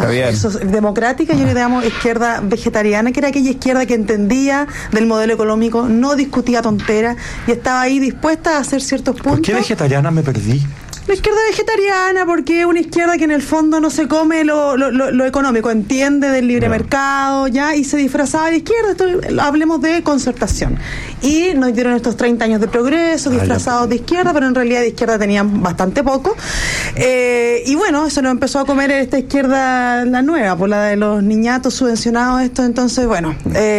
democrática, yo le llamo izquierda vegetariana, que era aquella izquierda que entendía del modelo económico, no discutía tonteras y estaba ahí dispuesta a hacer ciertos puntos. ¿Por qué vegetariana? Me perdí. La izquierda vegetariana, porque es una izquierda que en el fondo no se come lo económico, entiende del libre mercado, ya, y se disfrazaba de izquierda. Hablemos de concertación. Y nos dieron estos 30 años de progreso, disfrazados de izquierda, pero en realidad de izquierda tenían bastante poco. Y bueno, eso nos empezó a comer esta izquierda, la nueva, por la de los niñatos subvencionados, esto. Entonces, bueno,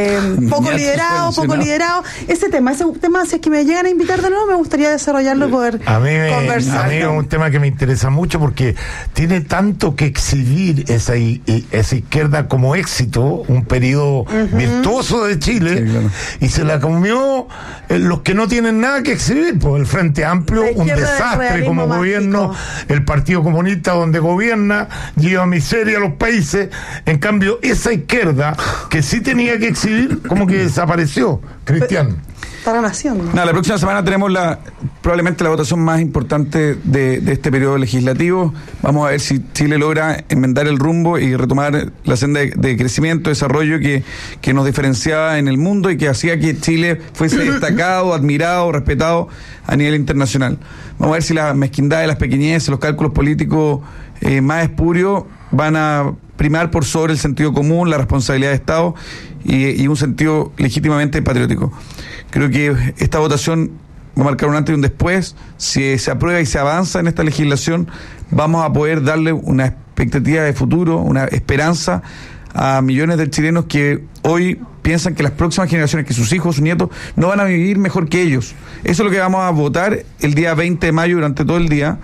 poco liderado. Ese tema, si es que me llegan a invitar de nuevo, me gustaría desarrollarlo y poder conversar. A mí es un tema que me interesa mucho porque tiene tanto que exhibir esa izquierda como éxito, un periodo virtuoso de Chile, y se la comió los que no tienen nada que exhibir, pues el Frente Amplio, un desastre como gobierno, el Partido Comunista donde gobierna, lleva miseria a los países. En cambio, esa izquierda que sí tenía que exhibir, como que desapareció. Cristian. Para la nación. La próxima semana tenemos probablemente la votación más importante de este periodo legislativo. Vamos a ver si Chile logra enmendar el rumbo y retomar la senda de crecimiento, desarrollo que nos diferenciaba en el mundo y que hacía que Chile fuese destacado, admirado, respetado a nivel internacional. Vamos a ver si la mezquindad de las pequeñeces, los cálculos políticos más espurios van a primar por sobre el sentido común, la responsabilidad de Estado y un sentido legítimamente patriótico. Creo que esta votación va a marcar un antes y un después. Si se aprueba y se avanza en esta legislación, vamos a poder darle una expectativa de futuro, una esperanza a millones de chilenos que hoy piensan que las próximas generaciones, que sus hijos, sus nietos, no van a vivir mejor que ellos. Eso es lo que vamos a votar el día 20 de mayo durante todo el día.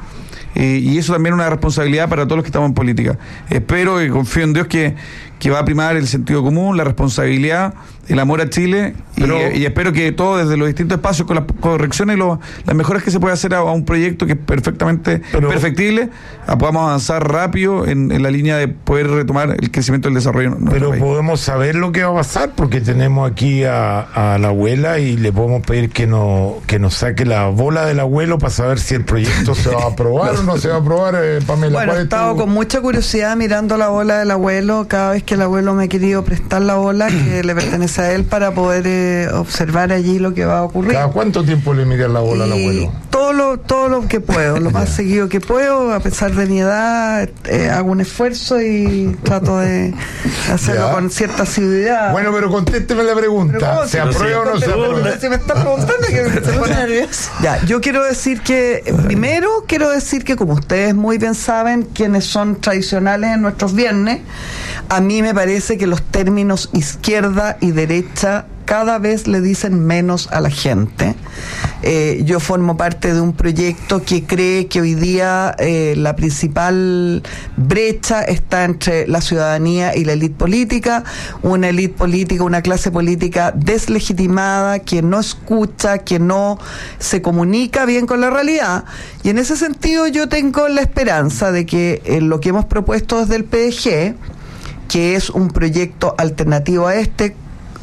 Y eso también es una responsabilidad para todos los que estamos en política. Espero y confío en Dios que va a primar el sentido común, la responsabilidad, el amor a Chile, y espero que todos desde los distintos espacios, con las correcciones y las mejoras que se puede hacer a un proyecto que es perfectamente perfectible, podamos avanzar rápido en la línea de poder retomar el crecimiento y el desarrollo. Pero podemos saber lo que va a pasar, porque tenemos aquí a la abuela y le podemos pedir que nos saque la bola del abuelo para saber si el proyecto se va a aprobar o no se va a aprobar, Pamela. Bueno, he estado con mucha curiosidad mirando la bola del abuelo cada vez que el abuelo me ha querido prestar la bola que le pertenece a él para poder observar allí lo que va a ocurrir. ¿Cada cuánto tiempo le miras la bola al abuelo? Todo lo que puedo, lo más seguido que puedo, a pesar de mi edad, hago un esfuerzo y trato de hacerlo con cierta asiduidad. Bueno, pero contésteme la pregunta. ¿Se aprueba o no se aprueba? Se me está preguntando que se pone nervioso. Ya, yo quiero decir que, primero, como ustedes muy bien saben, quienes son tradicionales en nuestros viernes, a mí me parece que los términos izquierda y derecha cada vez le dicen menos a la gente. Yo formo parte de un proyecto que cree que hoy día la principal brecha está entre la ciudadanía y la élite política, una clase política deslegitimada, que no escucha, que no se comunica bien con la realidad, y en ese sentido yo tengo la esperanza de que lo que hemos propuesto desde el PDG, que es un proyecto alternativo a este,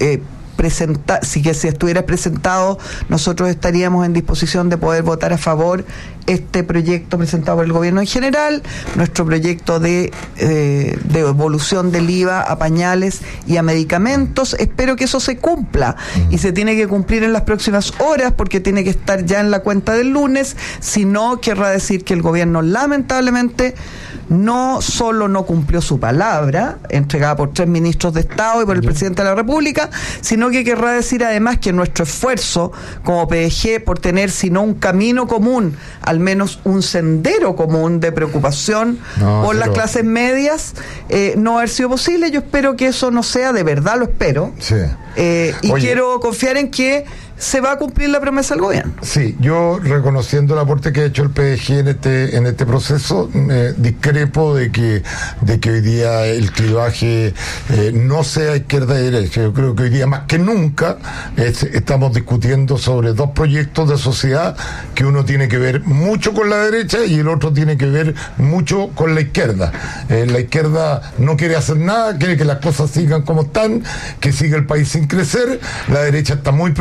si estuviera presentado, nosotros estaríamos en disposición de poder votar a favor este proyecto presentado por el gobierno en general, nuestro proyecto de devolución del IVA a pañales y a medicamentos. Espero que eso se cumpla, y se tiene que cumplir en las próximas horas, porque tiene que estar ya en la cuenta del lunes. Si no, querrá decir que el gobierno lamentablemente no solo no cumplió su palabra, entregada por 3 ministros de Estado y por el presidente de la República, sino que querrá decir además que nuestro esfuerzo como PDG por tener, si no un camino común, al menos un sendero común de preocupación por las clases medias, no haber sido posible. Yo espero que eso no sea, de verdad lo espero. Sí. Y quiero confiar en que se va a cumplir la promesa del gobierno. Sí, yo, reconociendo el aporte que ha hecho el PDG en este proceso, discrepo de que hoy día el clivaje no sea izquierda y derecha. Yo creo que hoy día más que nunca estamos discutiendo sobre 2 proyectos de sociedad, que uno tiene que ver mucho con la derecha y el otro tiene que ver mucho con la izquierda. La izquierda no quiere hacer nada, quiere que las cosas sigan como están, que siga el país sin crecer. La derecha está muy preocupada de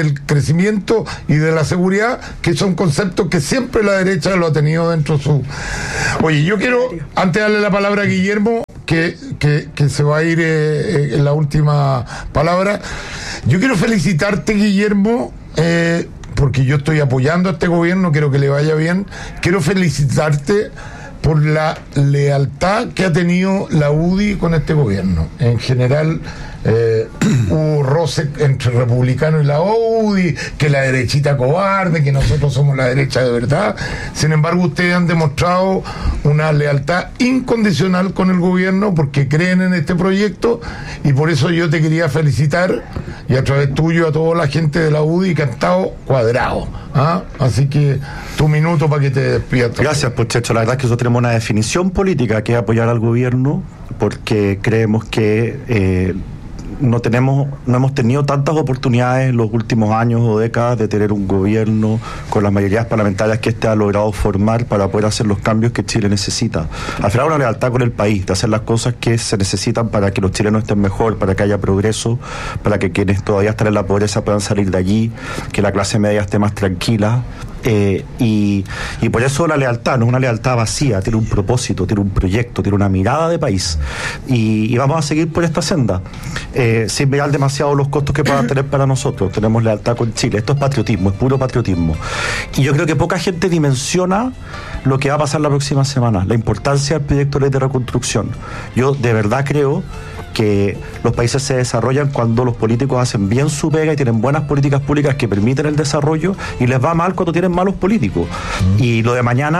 del crecimiento y de la seguridad, que son conceptos que siempre la derecha lo ha tenido dentro de su... Oye, yo quiero, antes de darle la palabra a Guillermo, que se va a ir en la última palabra, yo quiero felicitarte, Guillermo, porque yo estoy apoyando a este gobierno, quiero que le vaya bien. Quiero felicitarte por la lealtad que ha tenido la UDI con este gobierno. En general, hubo roce entre republicanos y la UDI, que la derechita cobarde, que nosotros somos la derecha de verdad. Sin embargo, ustedes han demostrado una lealtad incondicional con el gobierno porque creen en este proyecto, y por eso yo te quería felicitar, y a través tuyo a toda la gente de la UDI que han estado cuadrados. Así que tu minuto para que te despidas. Gracias, pues Checho. La verdad es que nosotros tenemos una definición política que es apoyar al gobierno, porque creemos que no hemos tenido tantas oportunidades en los últimos años o décadas de tener un gobierno con las mayorías parlamentarias que este ha logrado formar para poder hacer los cambios que Chile necesita. Al final, una lealtad con el país, de hacer las cosas que se necesitan para que los chilenos estén mejor, para que haya progreso, para que quienes todavía están en la pobreza puedan salir de allí, que la clase media esté más tranquila. Y por eso la lealtad no es una lealtad vacía, tiene un propósito, tiene un proyecto, tiene una mirada de país, y vamos a seguir por esta senda, sin mirar demasiado los costos que puedan tener para nosotros. Tenemos lealtad con Chile. Esto es patriotismo, es puro patriotismo, y yo creo que poca gente dimensiona lo que va a pasar la próxima semana, la importancia del proyecto de ley de reconstrucción. Yo de verdad creo que los países se desarrollan cuando los políticos hacen bien su pega y tienen buenas políticas públicas que permiten el desarrollo, y les va mal cuando tienen malos políticos. Y lo de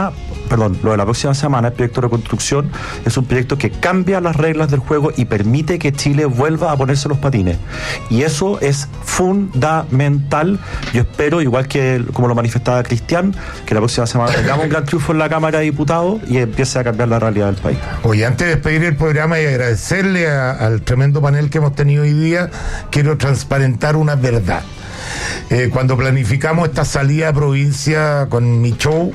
la próxima semana, el proyecto de reconstrucción es un proyecto que cambia las reglas del juego y permite que Chile vuelva a ponerse los patines. Y eso es fundamental. Yo espero, igual que como lo manifestaba Cristian, que la próxima semana tengamos un gran triunfo en la Cámara de Diputados y empiece a cambiar la realidad del país. Oye, antes de despedir el programa y agradecerle al tremendo panel que hemos tenido hoy día, quiero transparentar una verdad. Cuando planificamos esta salida a provincia con mi show,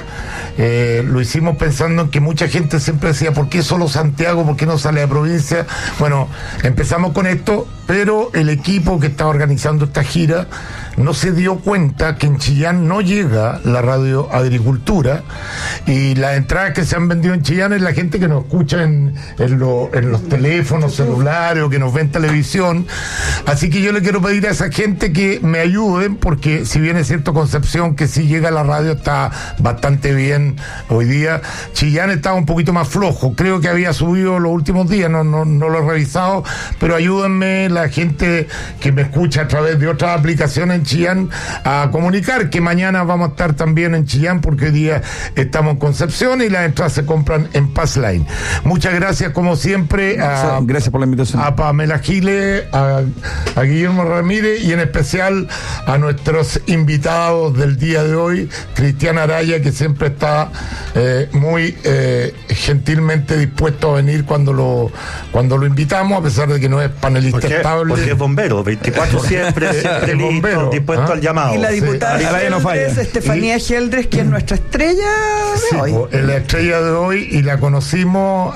lo hicimos pensando en que mucha gente siempre decía, ¿por qué solo Santiago? ¿Por qué no sale a provincia? Bueno, empezamos con esto, pero el equipo que está organizando esta gira no se dio cuenta que en Chillán no llega la radio Agricultura, y las entradas que se han vendido en Chillán es la gente que nos escucha en los teléfonos celulares o que nos ve en televisión. Así que yo le quiero pedir a esa gente que me ayuden, porque si bien es cierto Concepción, que sí llega a la radio, está bastante bien hoy día, Chillán estaba un poquito más flojo, creo que había subido los últimos días, no lo he revisado, pero ayúdenme la gente que me escucha a través de otras aplicaciones en Chillán a comunicar que mañana vamos a estar también en Chillán, porque hoy día estamos en Concepción y las entradas se compran en Pass Line. Muchas gracias como siempre gracias por la invitación, a Pamela Giles, a Guillermo Ramírez, y en especial a nuestros invitados del día de hoy, Cristian Araya, que siempre está muy gentilmente dispuesto a venir cuando lo invitamos, a pesar de que no es panelista estable. Porque es bombero, 24 siempre listo, dispuesto al llamado. Y la diputada Estefanía Geldres, que es nuestra estrella de hoy. Es la estrella de hoy, y la conocimos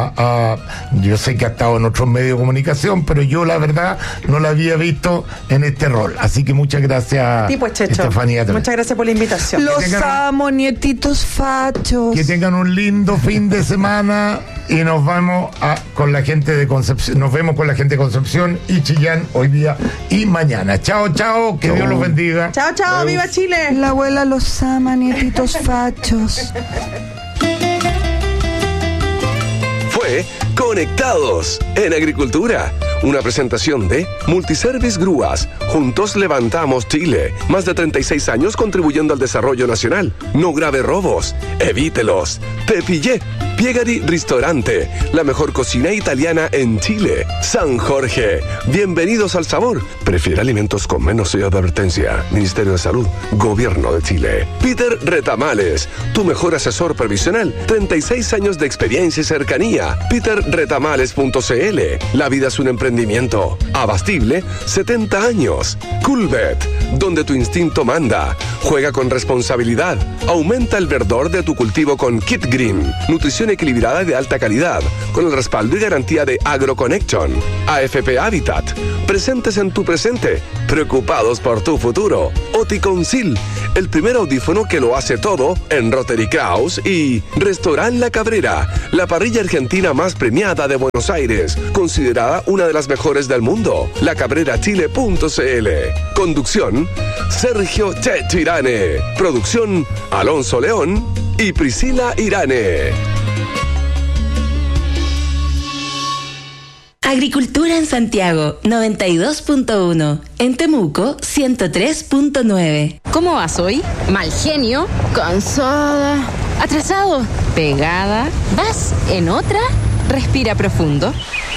yo sé que ha estado en otros medios de comunicación, pero yo la verdad no la había visto en este rol. Así que muchas gracias, Estefanía. Muchas gracias por la invitación. Los amo, nietitos fachos. Que tengan un lindo fin de semana, y nos vemos con la gente de Concepción. Nos vemos con la gente de Concepción y Chillán hoy día y mañana. Chao, que Dios los bendiga. Chao, Adiós. viva Chile. La abuela los ama, nietitos fachos. Fue Conectados en Agricultura, una presentación de Multiservice Grúas. Juntos levantamos Chile. Más de 36 años contribuyendo al desarrollo nacional. No grave robos, evítelos. Te pillé. Piegari Ristorante, la mejor cocina italiana en Chile. San Jorge, bienvenidos al sabor. Prefiere alimentos con menos sello de advertencia. Ministerio de Salud, Gobierno de Chile. Peter Retamales, tu mejor asesor previsional. 36 años de experiencia y cercanía. peterretamales.cl. La vida es un emprendimiento. Abastible, 70 años. Coolbet, donde tu instinto manda. Juega con responsabilidad. Aumenta el verdor de tu cultivo con Kit Green. Nutrición producción equilibrada de alta calidad, con el respaldo y garantía de AgroConnection. AFP Habitat, presentes en tu presente, preocupados por tu futuro. Oticonsil, el primer audífono que lo hace todo en Rotary Kraus. Y Restaurant La Cabrera, la parrilla argentina más premiada de Buenos Aires, considerada una de las mejores del mundo. lacabrerachile.cl. Conducción, Sergio Checho Irane. Producción, Alonso León y Priscila Irane. Agricultura en Santiago, 92.1. En Temuco, 103.9. ¿Cómo vas hoy? Mal genio, cansada, atrasado, pegada. ¿Vas en otra? Respira profundo.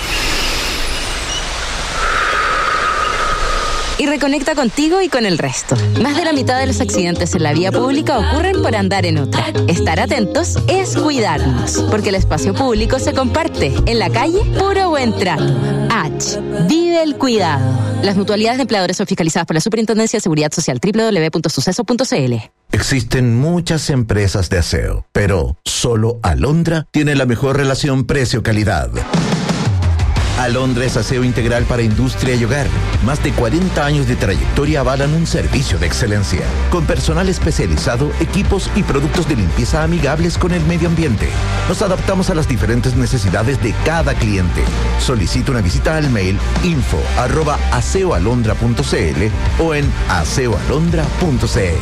Y reconecta contigo y con el resto. Más de la mitad de los accidentes en la vía pública ocurren por andar en otra. Estar atentos es cuidarnos, porque el espacio público se comparte. En la calle, puro buen trato. H. Vive el cuidado. Las mutualidades de empleadores son fiscalizadas por la Superintendencia de Seguridad Social. www.suceso.cl. Existen muchas empresas de aseo, pero solo Alondra tiene la mejor relación precio-calidad. Alondra es aseo integral para industria y hogar. Más de 40 años de trayectoria avalan un servicio de excelencia, con personal especializado, equipos y productos de limpieza amigables con el medio ambiente. Nos adaptamos a las diferentes necesidades de cada cliente. Solicita una visita al mail info@aseoalondra.cl o en aseoalondra.cl.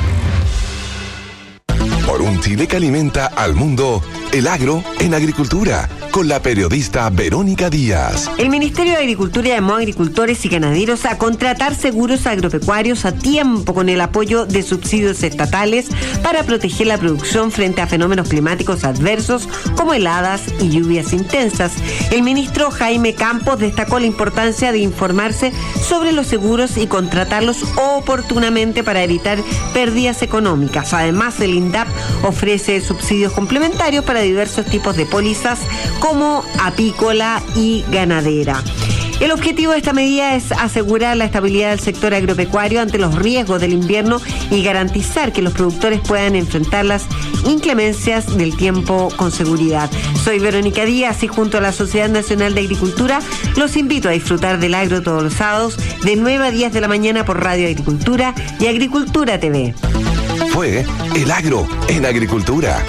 Por un Chile que alimenta al mundo, el agro en agricultura, con la periodista Verónica Díaz. El Ministerio de Agricultura llamó a agricultores y ganaderos a contratar seguros agropecuarios a tiempo con el apoyo de subsidios estatales para proteger la producción frente a fenómenos climáticos adversos como heladas y lluvias intensas. El ministro Jaime Campos destacó la importancia de informarse sobre los seguros y contratarlos oportunamente para evitar pérdidas económicas. Además, el INDAP ofrece subsidios complementarios para diversos tipos de pólizas como apícola y ganadera. El objetivo de esta medida es asegurar la estabilidad del sector agropecuario ante los riesgos del invierno y garantizar que los productores puedan enfrentar las inclemencias del tiempo con seguridad. Soy Verónica Díaz y junto a la Sociedad Nacional de Agricultura los invito a disfrutar del agro todos los sábados de 9 a 10 de la mañana por Radio Agricultura y Agricultura TV. Fue el agro en agricultura.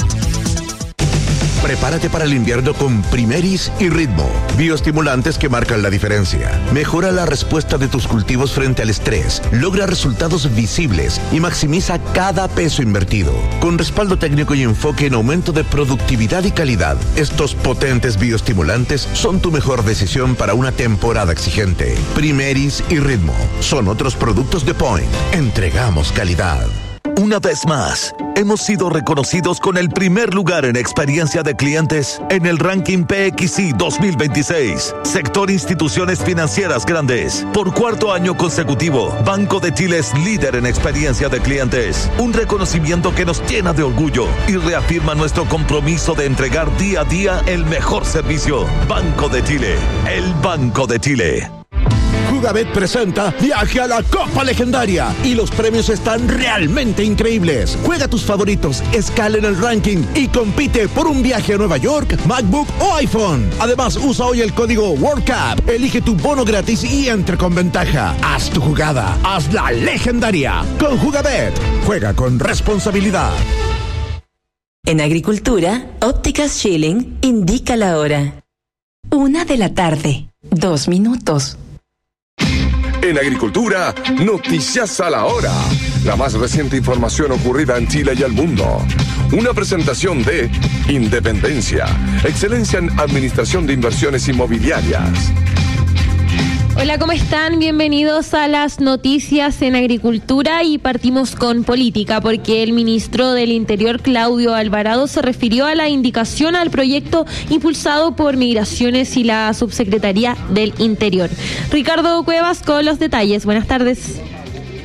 Prepárate para el invierno con Primeris y Ritmo, bioestimulantes que marcan la diferencia. Mejora la respuesta de tus cultivos frente al estrés, logra resultados visibles y maximiza cada peso invertido. Con respaldo técnico y enfoque en aumento de productividad y calidad, estos potentes bioestimulantes son tu mejor decisión para una temporada exigente. Primeris y Ritmo son otros productos de Point. Entregamos calidad. Una vez más, hemos sido reconocidos con el primer lugar en experiencia de clientes en el ranking PXI 2026. Sector Instituciones Financieras Grandes. Por cuarto año consecutivo, Banco de Chile es líder en experiencia de clientes. Un reconocimiento que nos llena de orgullo y reafirma nuestro compromiso de entregar día a día el mejor servicio. Banco de Chile, el Banco de Chile. Jugabet presenta Viaje a la Copa Legendaria y los premios están realmente increíbles. Juega tus favoritos, escala en el ranking y compite por un viaje a Nueva York, MacBook o iPhone. Además, usa hoy el código WorldCup, elige tu bono gratis y entra con ventaja. Haz tu jugada, hazla legendaria. Con Jugabet, juega con responsabilidad. En agricultura, Ópticas Schilling indica la hora. 1:00 p.m, 2 minutos. En agricultura, noticias a la hora. La más reciente información ocurrida en Chile y el mundo. Una presentación de Independencia, excelencia en administración de inversiones inmobiliarias. Hola, ¿cómo están? Bienvenidos a las noticias en agricultura y partimos con política porque el ministro del Interior, Claudio Alvarado, se refirió a la indicación al proyecto impulsado por Migraciones y la Subsecretaría del Interior. Ricardo Cuevas con los detalles. Buenas tardes.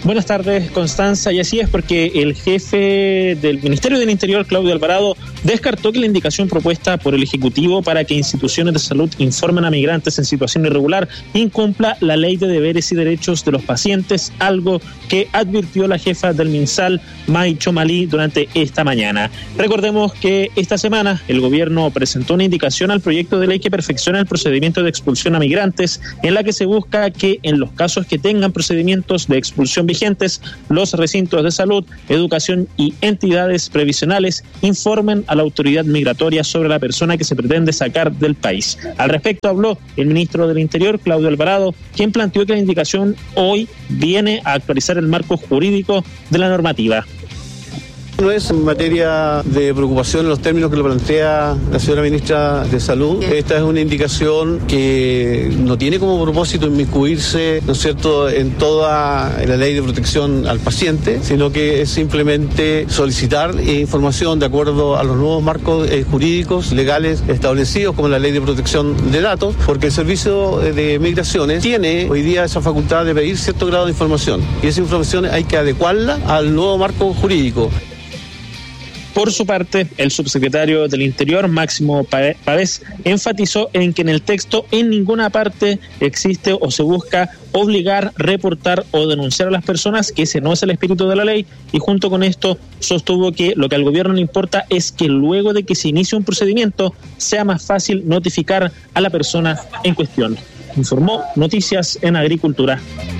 Buenas tardes, Constanza, y así es porque el jefe del Ministerio del Interior, Claudio Alvarado, descartó que la indicación propuesta por el Ejecutivo para que instituciones de salud informen a migrantes en situación irregular incumpla la ley de deberes y derechos de los pacientes, algo que advirtió la jefa del MinSal, May Chomalí, durante esta mañana. Recordemos que esta semana el gobierno presentó una indicación al proyecto de ley que perfecciona el procedimiento de expulsión a migrantes, en la que se busca que en los casos que tengan procedimientos de expulsión vigentes, los recintos de salud, educación y entidades previsionales informen a la autoridad migratoria sobre la persona que se pretende sacar del país. Al respecto habló el ministro del Interior, Claudio Alvarado, quien planteó que la indicación hoy viene a actualizar el marco jurídico de la normativa. No es en materia de preocupación en los términos que lo plantea la señora ministra de Salud. Esta es una indicación que no tiene como propósito inmiscuirse, ¿no es cierto?, en toda la ley de protección al paciente, sino que es simplemente solicitar información de acuerdo a los nuevos marcos jurídicos, legales establecidos, como la ley de protección de datos, porque el Servicio de Migraciones tiene hoy día esa facultad de pedir cierto grado de información, y esa información hay que adecuarla al nuevo marco jurídico. Por su parte, el subsecretario del Interior, Máximo Pavés, enfatizó en que en el texto en ninguna parte existe o se busca obligar, reportar o denunciar a las personas, que ese no es el espíritu de la ley, y junto con esto sostuvo que lo que al gobierno le importa es que luego de que se inicie un procedimiento sea más fácil notificar a la persona en cuestión. Informó Noticias en Agricultura.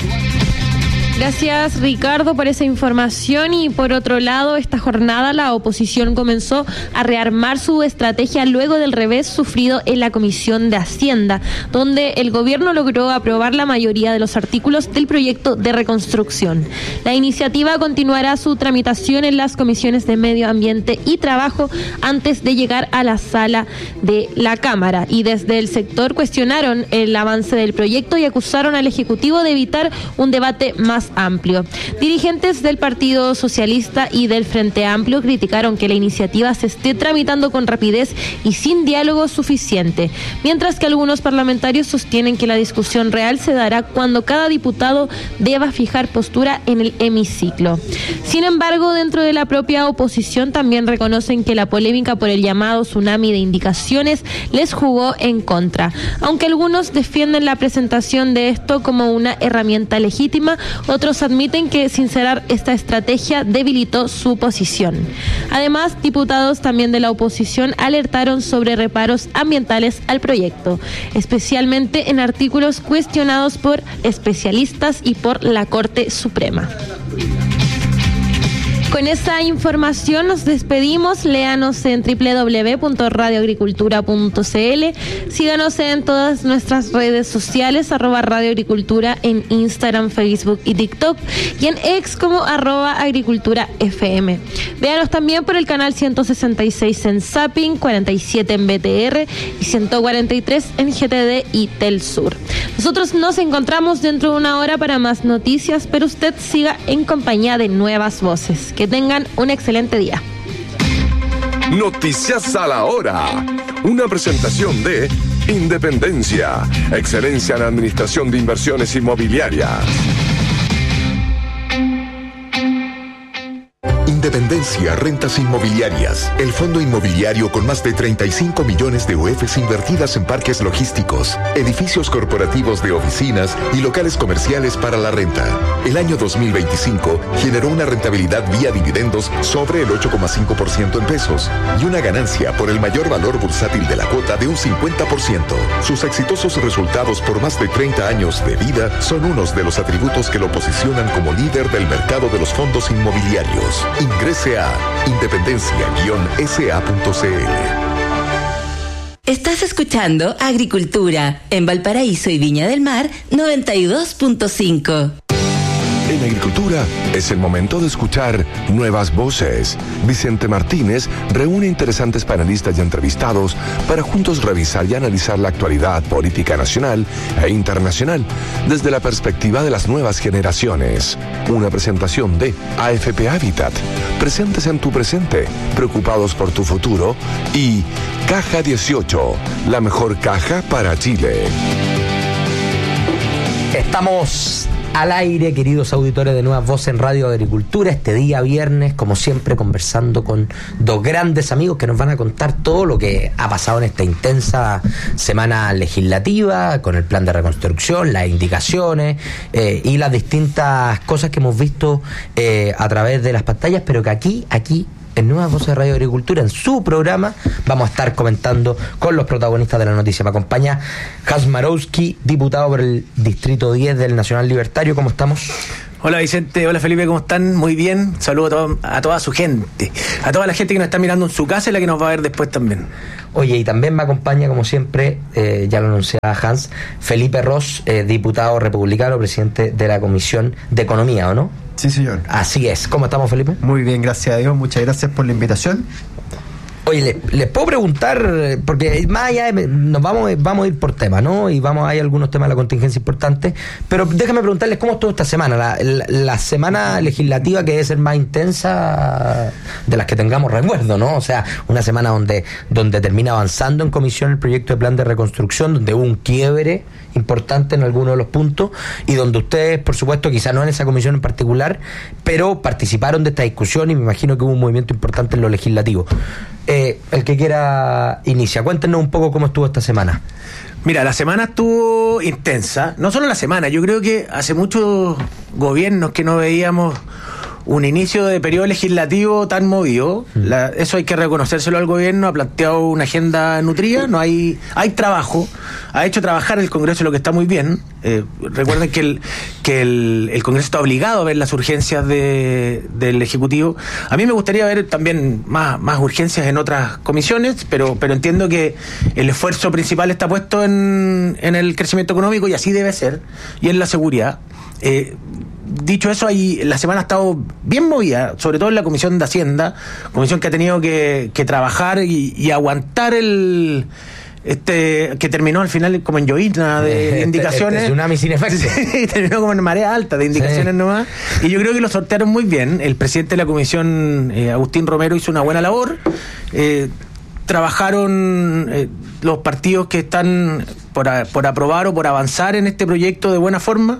Gracias, Ricardo, por esa información. Y por otro lado, esta jornada la oposición comenzó a rearmar su estrategia luego del revés sufrido en la Comisión de Hacienda, donde el gobierno logró aprobar la mayoría de los artículos del proyecto de reconstrucción. La iniciativa continuará su tramitación en las comisiones de Medio Ambiente y Trabajo antes de llegar a la sala de la Cámara. Y desde el sector cuestionaron el avance del proyecto y acusaron al Ejecutivo de evitar un debate más amplio. Dirigentes del Partido Socialista y del Frente Amplio criticaron que la iniciativa se esté tramitando con rapidez y sin diálogo suficiente, mientras que algunos parlamentarios sostienen que la discusión real se dará cuando cada diputado deba fijar postura en el hemiciclo. Sin embargo, dentro de la propia oposición también reconocen que la polémica por el llamado tsunami de indicaciones les jugó en contra, aunque algunos defienden la presentación de esto como una herramienta legítima. Otros admiten que sincerar esta estrategia debilitó su posición. Además, diputados también de la oposición alertaron sobre reparos ambientales al proyecto, especialmente en artículos cuestionados por especialistas y por la Corte Suprema. Con esa información nos despedimos. Léanos en www.radioagricultura.cl. Síganos en todas nuestras redes sociales, @radioagricultura en Instagram, Facebook y TikTok, y en X como @agriculturafm. Véanos también por el canal 166 en Zapping, 47 en BTR y 143 en GTD y Telsur. Nosotros nos encontramos dentro de una hora para más noticias, pero usted siga en compañía de nuevas voces. Que tengan un excelente día. Noticias a la hora. Una presentación de Independencia, excelencia en administración de inversiones inmobiliarias. Independencia Rentas Inmobiliarias, el fondo inmobiliario con más de 35 millones de UFs invertidas en parques logísticos, edificios corporativos de oficinas y locales comerciales para la renta. El año 2025 generó una rentabilidad vía dividendos sobre el 8,5% en pesos y una ganancia por el mayor valor bursátil de la cuota de un 50%. Sus exitosos resultados por más de 30 años de vida son unos de los atributos que lo posicionan como líder del mercado de los fondos inmobiliarios. Ingrese a independencia-sa.cl. Estás escuchando Agricultura en Valparaíso y Viña del Mar 92.5. En Agricultura es el momento de escuchar nuevas voces. Vicente Martínez reúne interesantes panelistas y entrevistados para juntos revisar y analizar la actualidad política nacional e internacional desde la perspectiva de las nuevas generaciones. Una presentación de AFP Habitat, presentes en tu presente, preocupados por tu futuro, y Caja 18, la mejor caja para Chile. Estamos al aire, queridos auditores de Nuevas Voces en Radio Agricultura, este día viernes, como siempre, conversando con dos grandes amigos que nos van a contar todo lo que ha pasado en esta intensa semana legislativa, con el plan de reconstrucción, las indicaciones y las distintas cosas que hemos visto a través de las pantallas, pero que aquí en Nuevas Voces de Radio Agricultura, en su programa, vamos a estar comentando con los protagonistas de la noticia. Me acompaña Hans Marowski, diputado por el Distrito 10 del Nacional Libertario. ¿Cómo estamos? Hola Vicente, hola Felipe, ¿cómo están? Muy bien, saludo a toda su gente, a toda la gente que nos está mirando en su casa y la que nos va a ver después también. Oye, y también me acompaña, como siempre, ya lo anunciaba Hans, Felipe Ros, diputado republicano, presidente de la Comisión de Economía, ¿o no? Sí, señor. Así es. ¿Cómo estamos, Felipe? Muy bien, gracias a Dios. Muchas gracias por la invitación. Oye, les puedo preguntar, porque más allá nos vamos a ir por temas, ¿no? Y hay algunos temas de la contingencia importantes, pero déjame preguntarles cómo estuvo esta semana, la semana legislativa, que debe ser más intensa de las que tengamos recuerdo, ¿no? O sea, una semana donde termina avanzando en comisión el proyecto de plan de reconstrucción, donde hubo un quiebre importante en algunos de los puntos y donde ustedes, por supuesto, quizá no en esa comisión en particular, pero participaron de esta discusión y me imagino que hubo un movimiento importante en lo legislativo. El que quiera inicia. Cuéntenos un poco cómo estuvo esta semana. Mira, la semana estuvo intensa. No solo la semana, yo creo que hace muchos gobiernos que no veíamos un inicio de periodo legislativo tan movido. Eso hay que reconocérselo al gobierno. Ha planteado una agenda nutrida. Hay trabajo. Ha hecho trabajar el Congreso, lo que está muy bien. Recuerden que el Congreso está obligado a ver las urgencias del Ejecutivo. A mí me gustaría ver también más urgencias en otras comisiones, pero entiendo que el esfuerzo principal está puesto en el crecimiento económico, y así debe ser, y en la seguridad. Dicho eso, la semana ha estado bien movida, sobre todo en la Comisión de Hacienda, comisión que ha tenido que trabajar y aguantar que terminó al final como en llovizna de indicaciones. Tsunami sin efecto. Sí, terminó como en marea alta de indicaciones nomás. Y yo creo que lo sortearon muy bien. El presidente de la comisión, Agustín Romero, hizo una buena labor. Trabajaron los partidos que están por aprobar o por avanzar en este proyecto de buena forma.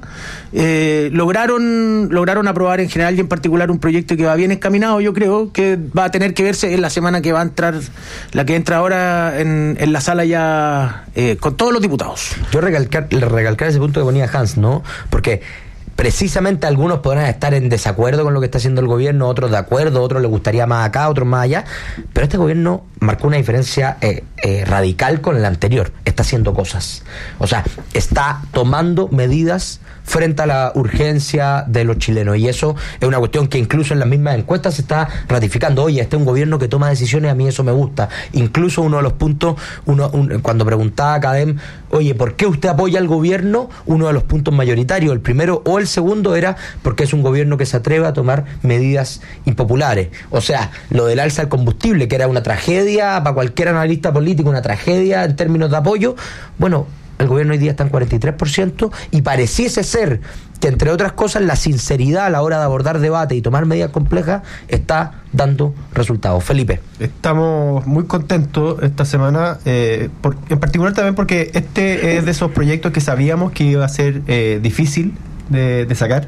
Lograron aprobar en general y en particular un proyecto que va bien encaminado. Yo creo que va a tener que verse en la semana que va a entrar, la que entra ahora en la sala ya con todos los diputados. Yo recalcar ese punto que ponía Hans, ¿no? Porque precisamente algunos podrán estar en desacuerdo con lo que está haciendo el gobierno, otros de acuerdo, otros les gustaría más acá, otros más allá, pero este gobierno marcó una diferencia radical con el anterior. Está haciendo cosas, o sea, está tomando medidas frente a la urgencia de los chilenos, y eso es una cuestión que incluso en las mismas encuestas se está ratificando. Oye, este es un gobierno que toma decisiones, a mí eso me gusta. Incluso uno de los puntos, cuando preguntaba a Cadem, oye, ¿por qué usted apoya al gobierno? Uno de los puntos mayoritarios, el primero o el segundo, era porque es un gobierno que se atreve a tomar medidas impopulares. O sea, lo del alza del combustible, que era una tragedia para cualquier analista político, una tragedia en términos de apoyo. Bueno, el gobierno hoy día está en 43% y pareciese ser que, entre otras cosas, la sinceridad a la hora de abordar debate y tomar medidas complejas está dando resultados. Felipe. Estamos muy contentos esta semana, en particular también porque este es de esos proyectos que sabíamos que iba a ser difícil de sacar.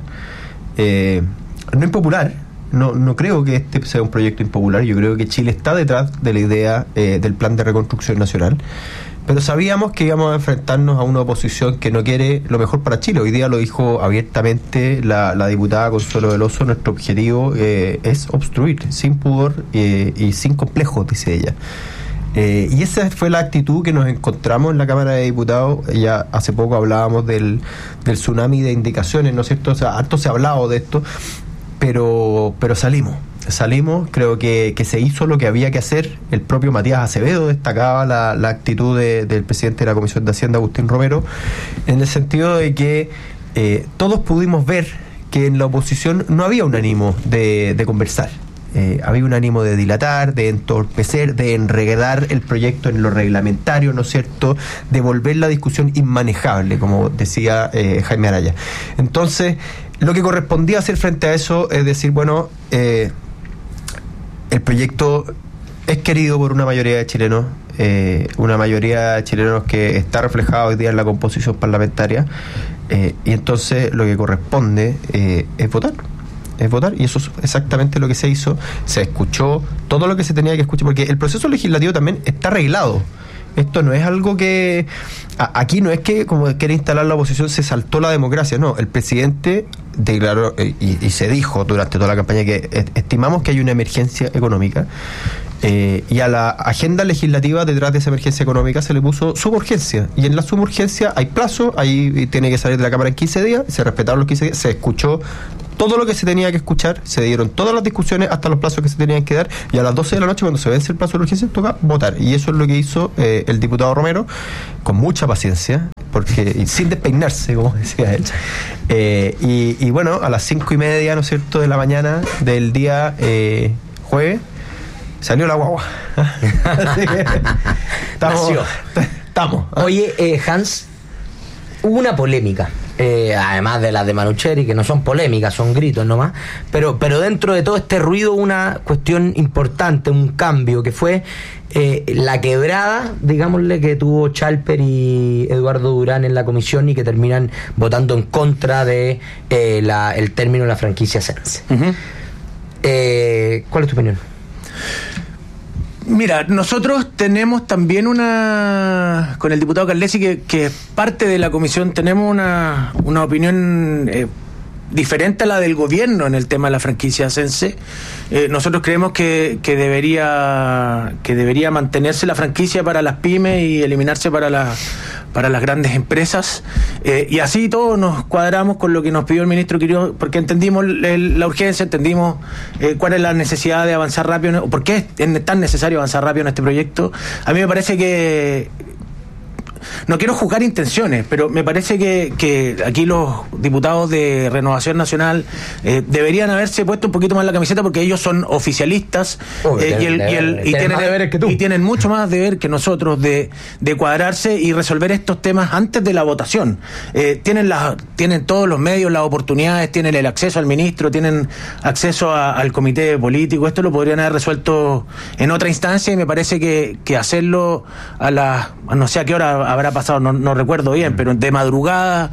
No impopular. No creo que este sea un proyecto impopular. Yo creo que Chile está detrás de la idea del plan de reconstrucción nacional. Pero sabíamos que íbamos a enfrentarnos a una oposición que no quiere lo mejor para Chile. Hoy día lo dijo abiertamente la diputada Consuelo Veloso. Nuestro objetivo es obstruir, sin pudor y sin complejos, dice ella. Y esa fue la actitud que nos encontramos en la Cámara de Diputados. Ya hace poco hablábamos del tsunami de indicaciones, ¿no es cierto? O sea, harto se ha hablado de esto, pero salimos, creo que se hizo lo que había que hacer. El propio Matías Acevedo destacaba la actitud del presidente de la Comisión de Hacienda, Agustín Romero, en el sentido de que todos pudimos ver que en la oposición no había un ánimo de conversar. Había un ánimo de dilatar, de entorpecer, de enredar el proyecto en lo reglamentario, ¿no es cierto?, de volver la discusión inmanejable, como decía Jaime Araya. Entonces, lo que correspondía hacer frente a eso es decir, bueno, el proyecto es querido por una mayoría de chilenos, una mayoría de chilenos que está reflejada hoy día en la composición parlamentaria, y entonces lo que corresponde es votar. Y eso es exactamente lo que se hizo. Se escuchó todo lo que se tenía que escuchar, porque el proceso legislativo también está arreglado. Esto no es algo que... Aquí no es que, como quiere instalar la oposición, se saltó la democracia. No, el presidente declaró y se dijo durante toda la campaña que estimamos que hay una emergencia económica, y a la agenda legislativa detrás de esa emergencia económica se le puso suburgencia, y en la suburgencia hay plazo, ahí tiene que salir de la Cámara en 15 días, se respetaron los 15 días, se escuchó todo lo que se tenía que escuchar, se dieron todas las discusiones hasta los plazos que se tenían que dar, y a las 12 de la noche, cuando se vence el plazo de urgencia, toca votar. Y eso es lo que hizo el diputado Romero, con mucha paciencia, porque sin despeinarse, como decía él. Y bueno, a las 5:30, ¿no es cierto?, de la mañana del día jueves, salió la guagua. Así que estamos. Oye, Hans, hubo una polémica, además de las de Manucheri, que no son polémicas, son gritos nomás, pero dentro de todo este ruido una cuestión importante, un cambio, que fue la quebrada, digámosle, que tuvo Chalper y Eduardo Durán en la comisión, y que terminan votando en contra de el término de la franquicia Sense. Uh-huh. ¿Cuál es tu opinión? Mira, nosotros tenemos también con el diputado Carlesi, que es parte de la comisión, tenemos una opinión diferente a la del gobierno en el tema de la franquicia Sense. Nosotros creemos que debería mantenerse la franquicia para las pymes y eliminarse para las grandes empresas, y así todos nos cuadramos con lo que nos pidió el ministro Quirós, porque entendimos la urgencia, entendimos cuál es la necesidad de avanzar rápido, por qué es tan necesario avanzar rápido en este proyecto. A mí me parece que, no quiero juzgar intenciones, pero me parece que aquí los diputados de Renovación Nacional deberían haberse puesto un poquito más la camiseta, porque ellos son oficialistas, y tienen mucho más deber que nosotros de cuadrarse y resolver estos temas antes de la votación. Tienen todos los medios, las oportunidades, tienen el acceso al ministro, tienen acceso al comité político. Esto lo podrían haber resuelto en otra instancia, y me parece que hacerlo no sé a qué hora habrá pasado, no recuerdo bien, pero de madrugada,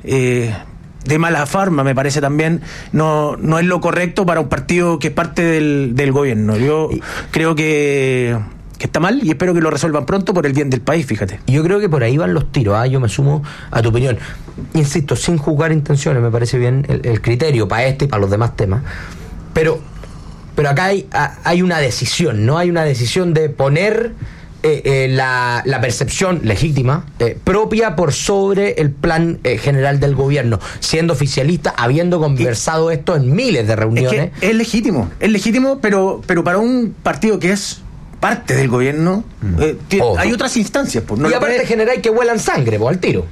de mala forma, me parece también, no es lo correcto para un partido que es parte del gobierno. Yo creo que está mal, y espero que lo resuelvan pronto por el bien del país, fíjate. Yo creo que por ahí van los tiros, yo me sumo a tu opinión. Insisto, sin juzgar intenciones, me parece bien el criterio para este y para los demás temas, pero acá hay una decisión, ¿no? Hay una decisión de poner la percepción legítima propia por sobre el plan general del gobierno, siendo oficialista, habiendo conversado esto en miles de reuniones. Es legítimo, pero para un partido que es parte del gobierno, hay otras instancias. Y aparte general que huelan sangre, al tiro.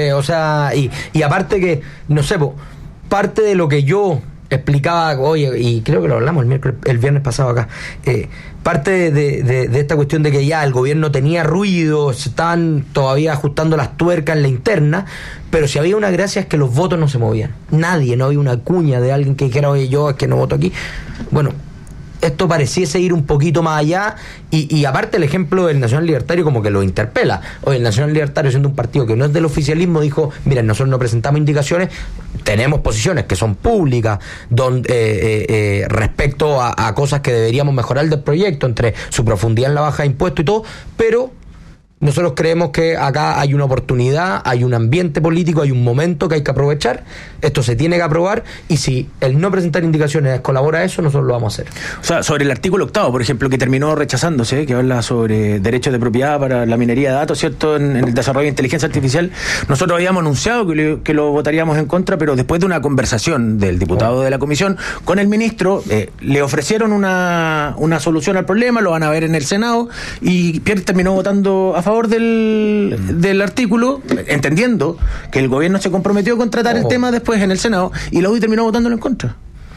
Y aparte que, no sé, parte de lo que yo explicaba hoy, y creo que lo hablamos el viernes pasado acá, parte de esta cuestión de que ya el gobierno tenía ruido, se estaban todavía ajustando las tuercas en la interna, pero si había una gracia es que los votos no se movían. No había una cuña de alguien que dijera, oye, yo es que no voto aquí. Bueno, esto pareciese ir un poquito más allá, y aparte el ejemplo del Nacional Libertario como que lo interpela. Hoy el Nacional Libertario, siendo un partido que no es del oficialismo, dijo, miren, nosotros no presentamos indicaciones, tenemos posiciones que son públicas respecto a cosas que deberíamos mejorar del proyecto, entre su profundidad en la baja de impuestos y todo, pero nosotros creemos que acá hay una oportunidad, hay un ambiente político, hay un momento que hay que aprovechar, esto se tiene que aprobar, y si el no presentar indicaciones colabora a eso, nosotros lo vamos a hacer. O sea, sobre el artículo 8, por ejemplo, que terminó rechazándose, que habla sobre derechos de propiedad para la minería de datos, ¿cierto?, en el desarrollo de inteligencia artificial, nosotros habíamos anunciado que lo votaríamos en contra, pero después de una conversación del diputado de la comisión con el ministro, le ofrecieron una solución al problema, lo van a ver en el Senado, y Pierre terminó votando a favor del artículo, entendiendo que el gobierno se comprometió con tratar el tema después en el Senado, y la UDI terminó votándolo en contra.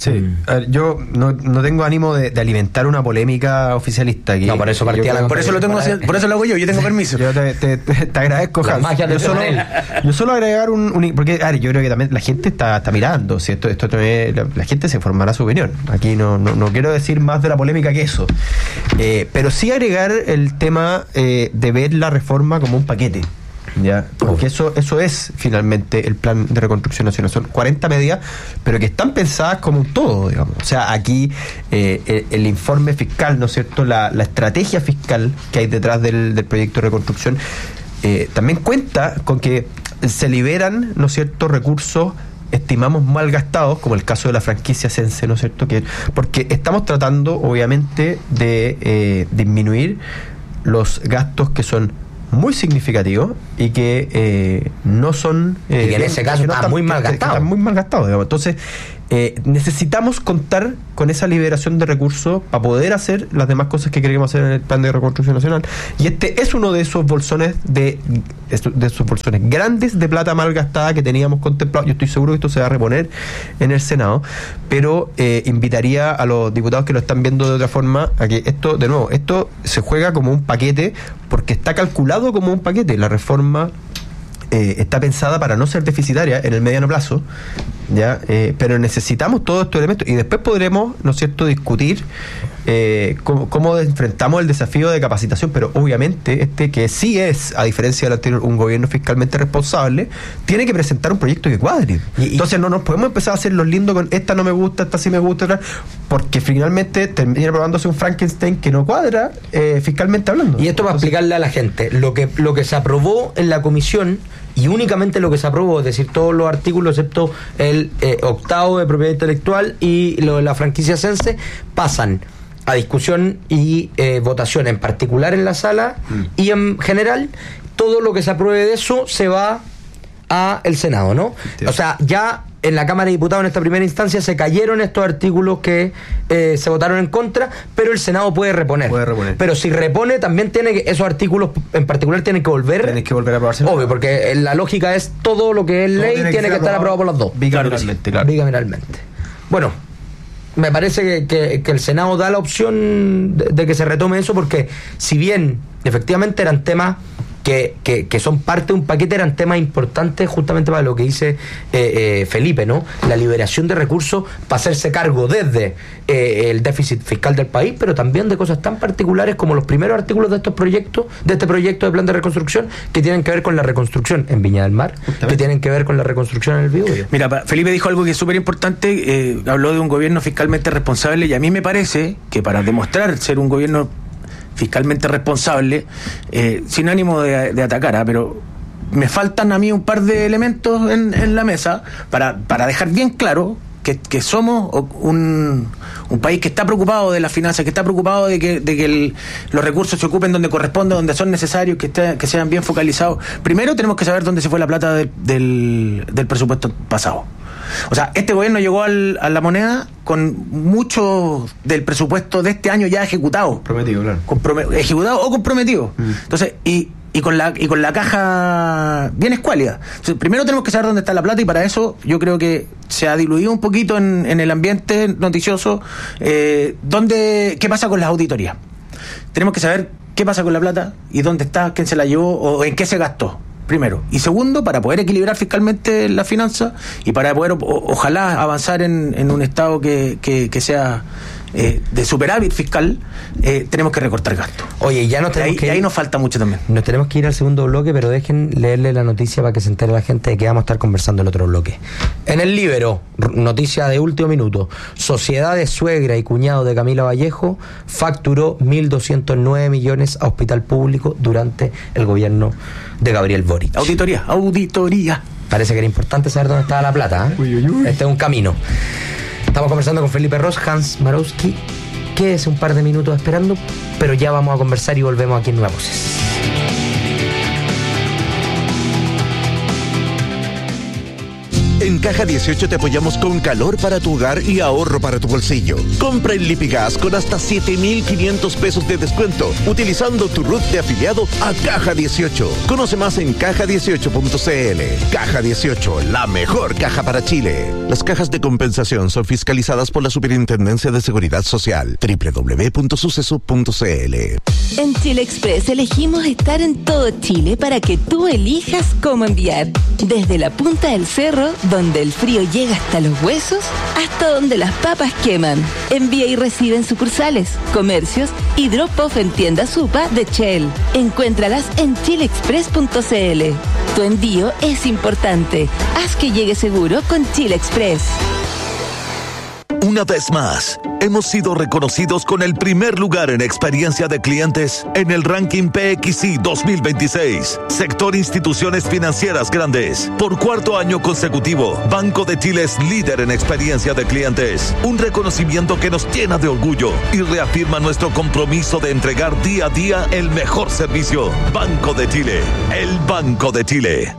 Sí, a ver, yo no tengo ánimo de alimentar una polémica oficialista aquí. No, por eso partía por eso lo hago yo tengo permiso. Yo te agradezco, Hans. Yo solo agregar porque a ver, yo creo que también la gente está mirando, si esto también, la gente se formará su opinión. Aquí no quiero decir más de la polémica que eso. Pero sí agregar el tema de ver la reforma como un paquete. Ya, porque eso es finalmente el plan de reconstrucción nacional. Son 40 medidas, pero que están pensadas como un todo, digamos. O sea, aquí el informe fiscal, ¿no es cierto? La estrategia fiscal que hay detrás del proyecto de reconstrucción también cuenta con que se liberan, ¿no es cierto?, recursos estimamos mal gastados, como el caso de la franquicia Sense, ¿no es cierto? Porque estamos tratando, obviamente, de disminuir los gastos que son muy significativo y que no son y que en ese caso están muy mal gastados. Están muy mal gastados, digamos. Entonces necesitamos contar con esa liberación de recursos para poder hacer las demás cosas que queremos hacer en el plan de reconstrucción nacional, y este es uno de esos bolsones de esos bolsones grandes de plata mal gastada que teníamos contemplado. Yo estoy seguro que esto se va a reponer en el Senado, pero invitaría a los diputados que lo están viendo de otra forma a que esto se juega como un paquete, porque está calculado como un paquete. La reforma está pensada para no ser deficitaria en el mediano plazo, ya, pero necesitamos todos estos elementos y después podremos, ¿no es cierto?, discutir cómo enfrentamos el desafío de capacitación, pero obviamente que sí es, a diferencia del anterior, un gobierno fiscalmente responsable, tiene que presentar un proyecto que cuadre. Entonces no nos podemos empezar a hacer los lindos con esta no me gusta, esta sí me gusta, porque finalmente termina probándose un Frankenstein que no cuadra fiscalmente hablando. Y esto para explicarle a la gente, lo que se aprobó en la comisión, y únicamente lo que se aprobó, es decir, todos los artículos excepto el octavo de propiedad intelectual y lo de la franquicia Sense, pasan a discusión y votación, en particular en la sala, y en general todo lo que se apruebe de eso se va a el Senado, ¿no? Sí. O sea, ya en la Cámara de Diputados en esta primera instancia se cayeron estos artículos que se votaron en contra, pero el Senado puede reponer. Pero si repone, también tiene que, esos artículos en particular tienen que volver a aprobarse. Obvio, porque la lógica es todo lo que es ley tiene que estar aprobado por las dos. Bicameralmente. Bueno, me parece que el Senado da la opción de que se retome eso, porque si bien efectivamente eran temas que son parte de un paquete, eran temas importantes justamente para lo que dice Felipe, ¿no? La liberación de recursos para hacerse cargo desde el déficit fiscal del país, pero también de cosas tan particulares como los primeros artículos de estos proyectos, de este proyecto de plan de reconstrucción, que tienen que ver con la reconstrucción en Viña del Mar, que tienen que ver con la reconstrucción en el Biobío. Mira, Felipe dijo algo que es súper importante, habló de un gobierno fiscalmente responsable, y a mí me parece que para demostrar ser un gobierno fiscalmente responsable, sin ánimo de atacar, pero me faltan a mí un par de elementos en la mesa para dejar bien claro que somos un país que está preocupado de las finanzas, que está preocupado de que los recursos se ocupen donde corresponde, donde son necesarios, que sean bien focalizados. Primero tenemos que saber dónde se fue la plata del presupuesto pasado. O sea, este gobierno llegó a la moneda con mucho del presupuesto de este año ya ejecutado. Prometido, claro. Ejecutado o comprometido. Entonces, y con la caja bien escuálida. Entonces, primero tenemos que saber dónde está la plata, y para eso yo creo que se ha diluido un poquito en el ambiente noticioso qué pasa con las auditorías. Tenemos que saber qué pasa con la plata y dónde está, quién se la llevó o en qué se gastó. Primero. Y segundo, para poder equilibrar fiscalmente la finanza y para poder, ojalá, avanzar en un estado que sea de superávit fiscal, tenemos que recortar gastos. Oye, ya nos tenemos que ir. Ahí nos falta mucho también. Nos tenemos que ir al segundo bloque, pero dejen leerle la noticia para que se entere la gente de que vamos a estar conversando en el otro bloque. En el Líbero, noticia de último minuto: sociedad de suegra y cuñado de Camila Vallejo facturó 1.209 millones a hospital público durante el gobierno de Gabriel Boric. Auditoría. Parece que era importante saber dónde estaba la plata, ¿eh? Uy. Este es un camino. Estamos conversando con Felipe Ros, Hans Marowski. Quédese un par de minutos esperando, pero ya vamos a conversar y volvemos aquí en Nuevas Voces. En Caja 18 te apoyamos con calor para tu hogar y ahorro para tu bolsillo. Compra en Lipigas con hasta 7,500 pesos de descuento, utilizando tu RUT de afiliado a Caja 18. Conoce más en caja18.cl. Caja 18, la mejor caja para Chile. Las cajas de compensación son fiscalizadas por la Superintendencia de Seguridad Social. www.suceso.cl. En Chile Express elegimos estar en todo Chile para que tú elijas cómo enviar. Desde la punta del cerro, donde el frío llega hasta los huesos, hasta donde las papas queman. Envía y recibe en sucursales, comercios y drop-off en tiendas Supa de Shell. Encuéntralas en chileexpress.cl. Tu envío es importante. Haz que llegue seguro con Chile Express. Una vez más, hemos sido reconocidos con el primer lugar en experiencia de clientes en el ranking PXI 2026. Sector Instituciones Financieras Grandes. Por cuarto año consecutivo, Banco de Chile es líder en experiencia de clientes. Un reconocimiento que nos llena de orgullo y reafirma nuestro compromiso de entregar día a día el mejor servicio. Banco de Chile, el Banco de Chile.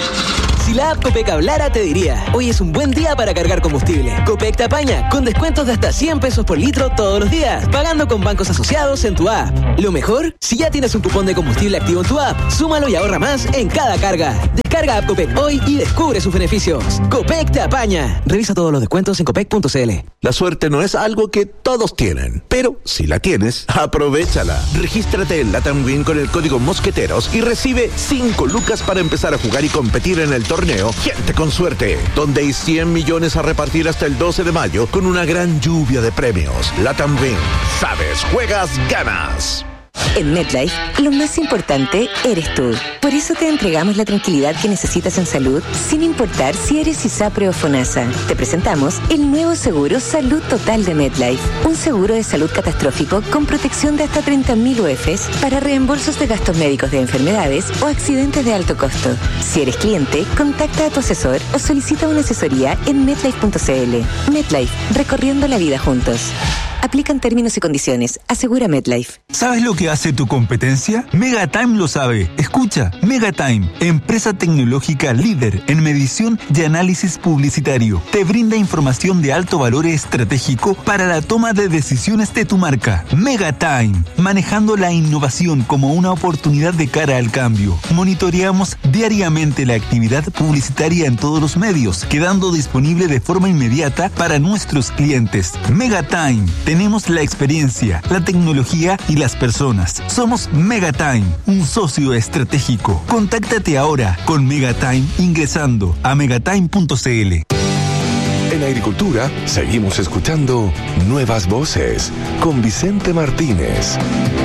Si la app Copec hablara, te diría: hoy es un buen día para cargar combustible. Copec te apaña con descuentos de hasta 100 pesos por litro todos los días, pagando con bancos asociados en tu app. Lo mejor, si ya tienes un cupón de combustible activo en tu app, súmalo y ahorra más en cada carga. Descarga app Copec hoy y descubre sus beneficios. Copec te apaña. Revisa todos los descuentos en copec.cl. La suerte no es algo que todos tienen, pero si la tienes, aprovéchala. Regístrate en Latam Win con el código Mosqueteros y recibe 5 lucas para empezar a jugar y competir en el torneo Gente con Suerte, donde hay 100 millones a repartir hasta el 12 de mayo con una gran lluvia de premios. Latam Win. Sabes, juegas, ganas. En MetLife, lo más importante eres tú. Por eso te entregamos la tranquilidad que necesitas en salud, sin importar si eres ISAPRE o FONASA. Te presentamos el nuevo seguro Salud Total de MetLife. Un seguro de salud catastrófico con protección de hasta 30.000 UFs para reembolsos de gastos médicos de enfermedades o accidentes de alto costo. Si eres cliente, contacta a tu asesor o solicita una asesoría en MetLife.cl. MetLife, recorriendo la vida juntos. Aplican términos y condiciones. Asegura MetLife. ¿Sabes lo que hace tu competencia? Megatime lo sabe. Escucha, Megatime, empresa tecnológica líder en medición y análisis publicitario. Te brinda información de alto valor estratégico para la toma de decisiones de tu marca. Megatime, manejando la innovación como una oportunidad de cara al cambio. Monitoreamos diariamente la actividad publicitaria en todos los medios, quedando disponible de forma inmediata para nuestros clientes. Megatime. Tenemos la experiencia, la tecnología y las personas. Somos Megatime, un socio estratégico. Contáctate ahora con Megatime ingresando a megatime.cl. En Agricultura seguimos escuchando Nuevas Voces con Vicente Martínez.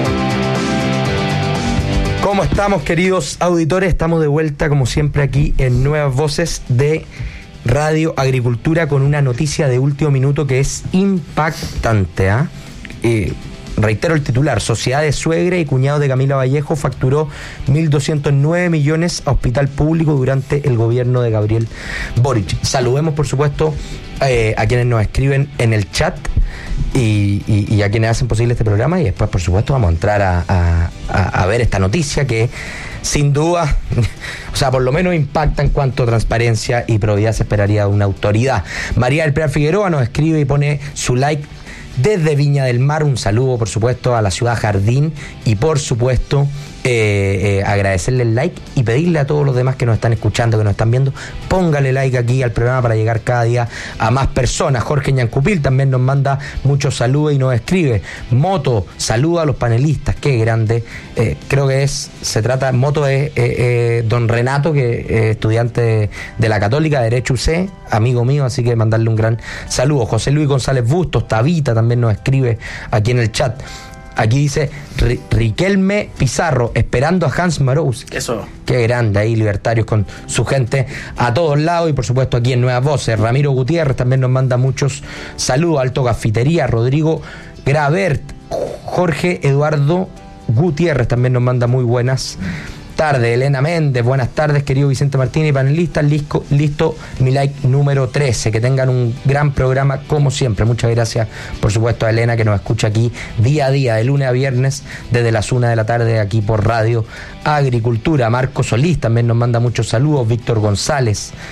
¿Cómo estamos, queridos auditores? Estamos de vuelta, como siempre, aquí en Nuevas Voces de Radio Agricultura con una noticia de último minuto que es impactante. Reitero el titular: Sociedades Suegra y cuñado de Camila Vallejo facturó 1.209 millones a hospital público durante el gobierno de Gabriel Boric. Saludemos, por supuesto, a quienes nos escriben en el chat y a quienes hacen posible este programa, y después, por supuesto, vamos a entrar a ver esta noticia que sin duda, o sea, por lo menos impacta en cuanto a transparencia y probidad se esperaría de una autoridad. María del Pilar Figueroa nos escribe y pone su like desde Viña del Mar. Un saludo, por supuesto, a la ciudad Jardín y, por supuesto, agradecerle el like y pedirle a todos los demás que nos están escuchando, que nos están viendo, póngale like aquí al programa para llegar cada día a más personas. Jorge Ñancupil también nos manda muchos saludos y nos escribe: Moto, saluda a los panelistas, qué grande. Creo que Moto es don Renato, que es estudiante de la Católica, Derecho UC, amigo mío, así que mandarle un gran saludo. José Luis González Bustos, Tabita también nos escribe aquí en el chat. Aquí dice Riquelme Pizarro, esperando a Hans Marous. Eso. Qué grande ahí, libertarios con su gente a todos lados. Y por supuesto aquí en Nuevas Voces, Ramiro Gutiérrez también nos manda muchos saludos. Alto Gafitería, Rodrigo Gravert, Jorge Eduardo Gutiérrez también nos manda muy buenas tardes. Elena Méndez, buenas tardes, querido Vicente Martínez y panelistas. Listo mi like número 13. Que tengan un gran programa como siempre. Muchas gracias, por supuesto, a Elena, que nos escucha aquí día a día, de lunes a viernes, desde las 1 de la tarde, aquí por Radio Agricultura. Marco Solís también nos manda muchos saludos. Víctor González,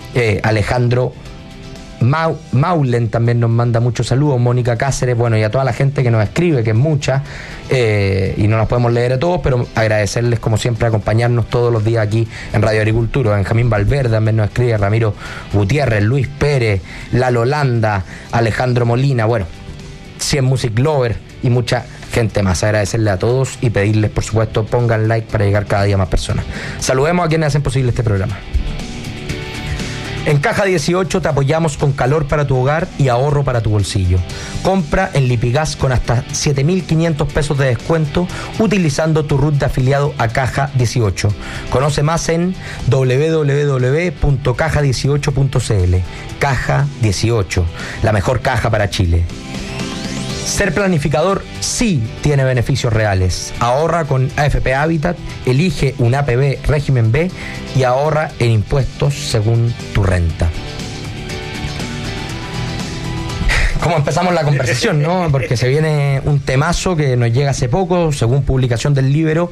Alejandro Maulen también nos manda muchos saludos, Mónica Cáceres, bueno, y a toda la gente que nos escribe, que es mucha, y no las podemos leer a todos, pero agradecerles como siempre acompañarnos todos los días aquí en Radio Agricultura. Benjamín Valverde también nos escribe, Ramiro Gutiérrez, Luis Pérez, Lalo Landa, Alejandro Molina, bueno, 100 Music Lover y mucha gente más. Agradecerle a todos y pedirles, por supuesto, pongan like para llegar cada día a más personas. Saludemos a quienes hacen posible este programa. En Caja 18 te apoyamos con calor para tu hogar y ahorro para tu bolsillo. Compra en Lipigas con hasta 7.500 pesos de descuento utilizando tu RUT de afiliado a Caja 18. Conoce más en www.caja18.cl. Caja 18, la mejor caja para Chile. Ser planificador sí tiene beneficios reales. Ahorra con AFP Habitat, elige un APB régimen B y ahorra en impuestos según tu renta. ¿Cómo empezamos la conversación, no? Porque se viene un temazo que nos llega hace poco, según publicación del Libero.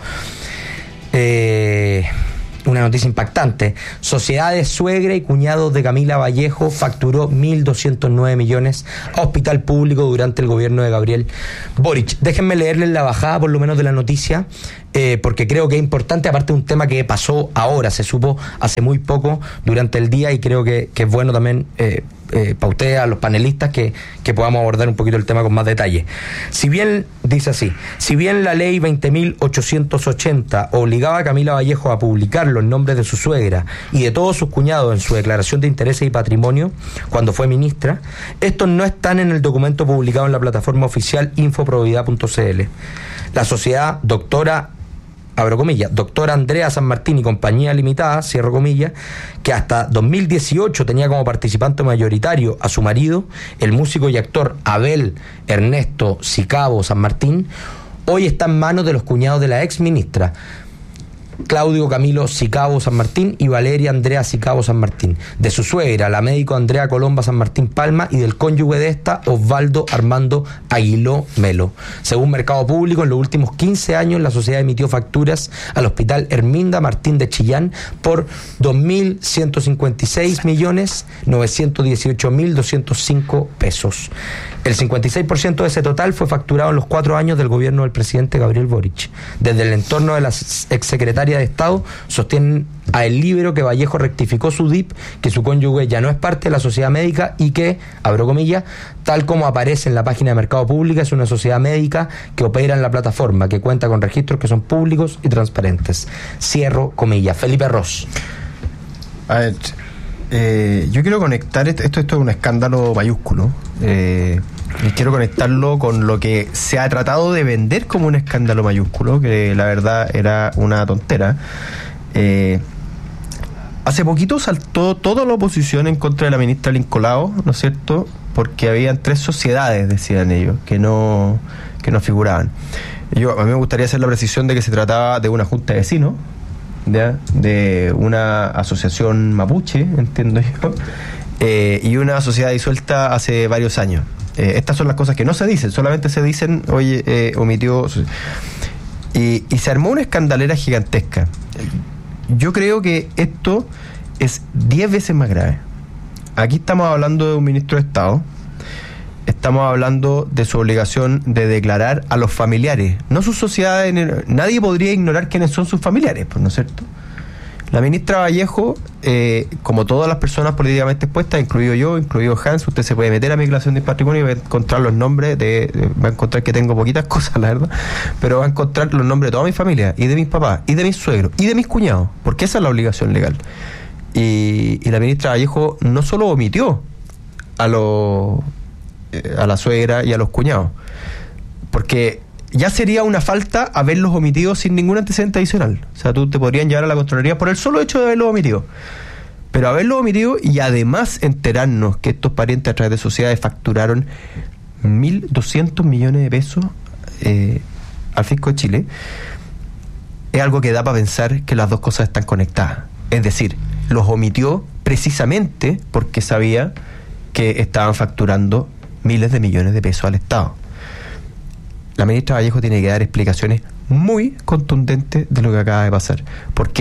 Una noticia impactante. Sociedades suegra y cuñados de Camila Vallejo facturó 1.209 millones a hospital público durante el gobierno de Gabriel Boric. Déjenme leerles la bajada por lo menos de la noticia, porque creo que es importante, aparte de un tema que pasó ahora, se supo hace muy poco durante el día, y creo que es bueno también para ustedes, a los panelistas, que podamos abordar un poquito el tema con más detalle. Si bien, dice así, si bien la ley 20.880 obligaba a Camila Vallejo a publicar los nombres de su suegra y de todos sus cuñados en su declaración de intereses y patrimonio cuando fue ministra, estos no están en el documento publicado en la plataforma oficial infoprovidad.cl. La sociedad doctora, abro comillas, doctora Andrea San Martín y Compañía Limitada, cierro comillas, que hasta 2018 tenía como participante mayoritario a su marido, el músico y actor Abel Ernesto Sicabo San Martín, hoy está en manos de los cuñados de la ex ministra Claudio Camilo Sicabo San Martín y Valeria Andrea Sicabo San Martín, de su suegra, la médico Andrea Colomba San Martín Palma, y del cónyuge de esta, Osvaldo Armando Aguiló Melo. Según Mercado Público, en los últimos 15 años la sociedad emitió facturas al Hospital Herminda Martín de Chillán por 2.156.918.205 pesos. El 56% de ese total fue facturado en los 4 años del gobierno del presidente Gabriel Boric. Desde el entorno de la exsecretaria de Estado sostienen a El Libero que Vallejo rectificó su DIP, que su cónyuge ya no es parte de la sociedad médica y que, abro comillas, tal como aparece en la página de Mercado Público, es una sociedad médica que opera en la plataforma, que cuenta con registros que son públicos y transparentes. Cierro comillas. Felipe Ross. A ver, yo quiero conectar esto es un escándalo mayúsculo, y quiero conectarlo con lo que se ha tratado de vender como un escándalo mayúsculo, que la verdad era una tontera. Hace poquito saltó toda la oposición en contra de la ministra Lincolao, ¿no es cierto?, porque habían 3 sociedades, decían ellos, que no figuraban. A mí me gustaría hacer la precisión de que se trataba de una junta de vecinos, ¿ya?, de una asociación mapuche, entiendo yo, y una sociedad disuelta hace varios años. Estas son las cosas que no se dicen, solamente se dicen, oye, omitió. Y se armó una escandalera gigantesca. Yo creo que esto es 10 veces más grave. Aquí estamos hablando de un ministro de Estado, estamos hablando de su obligación de declarar a los familiares, no sus sociedades. Nadie podría ignorar quiénes son sus familiares, pues, ¿no es cierto? La ministra Vallejo, como todas las personas políticamente expuestas, incluido yo, incluido Hans, usted se puede meter a mi declaración de patrimonio y va a encontrar los nombres va a encontrar que tengo poquitas cosas, la verdad, pero va a encontrar los nombres de toda mi familia, y de mis papás, y de mis suegros, y de mis cuñados, porque esa es la obligación legal. Y la ministra Vallejo no solo omitió a la suegra y a los cuñados, porque ya sería una falta haberlos omitido sin ningún antecedente adicional. O sea, tú te podrían llevar a la Contraloría por el solo hecho de haberlos omitido. Pero haberlos omitido y además enterarnos que estos parientes a través de sociedades facturaron 1.200 millones de pesos al fisco de Chile, es algo que da para pensar que las dos cosas están conectadas. Es decir, los omitió precisamente porque sabía que estaban facturando miles de millones de pesos al Estado. La ministra Vallejo tiene que dar explicaciones muy contundentes de lo que acaba de pasar, porque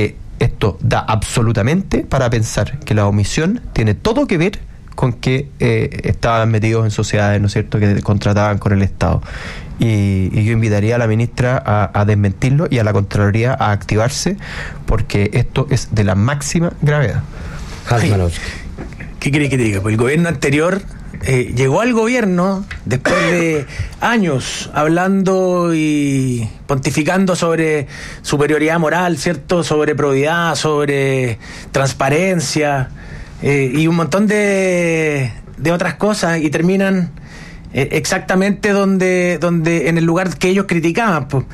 esto da absolutamente para pensar que la omisión tiene todo que ver con que estaban metidos en sociedades, ¿no es cierto?, que contrataban con el Estado. Y yo invitaría a la ministra a desmentirlo y a la Contraloría a activarse, porque esto es de la máxima gravedad. ¿Qué quiere que te diga? Pues el gobierno anterior llegó al gobierno después de años hablando y pontificando sobre superioridad moral, ¿cierto?, sobre probidad, sobre transparencia y un montón de otras cosas, y terminan exactamente donde en el lugar que ellos criticaban. Pues.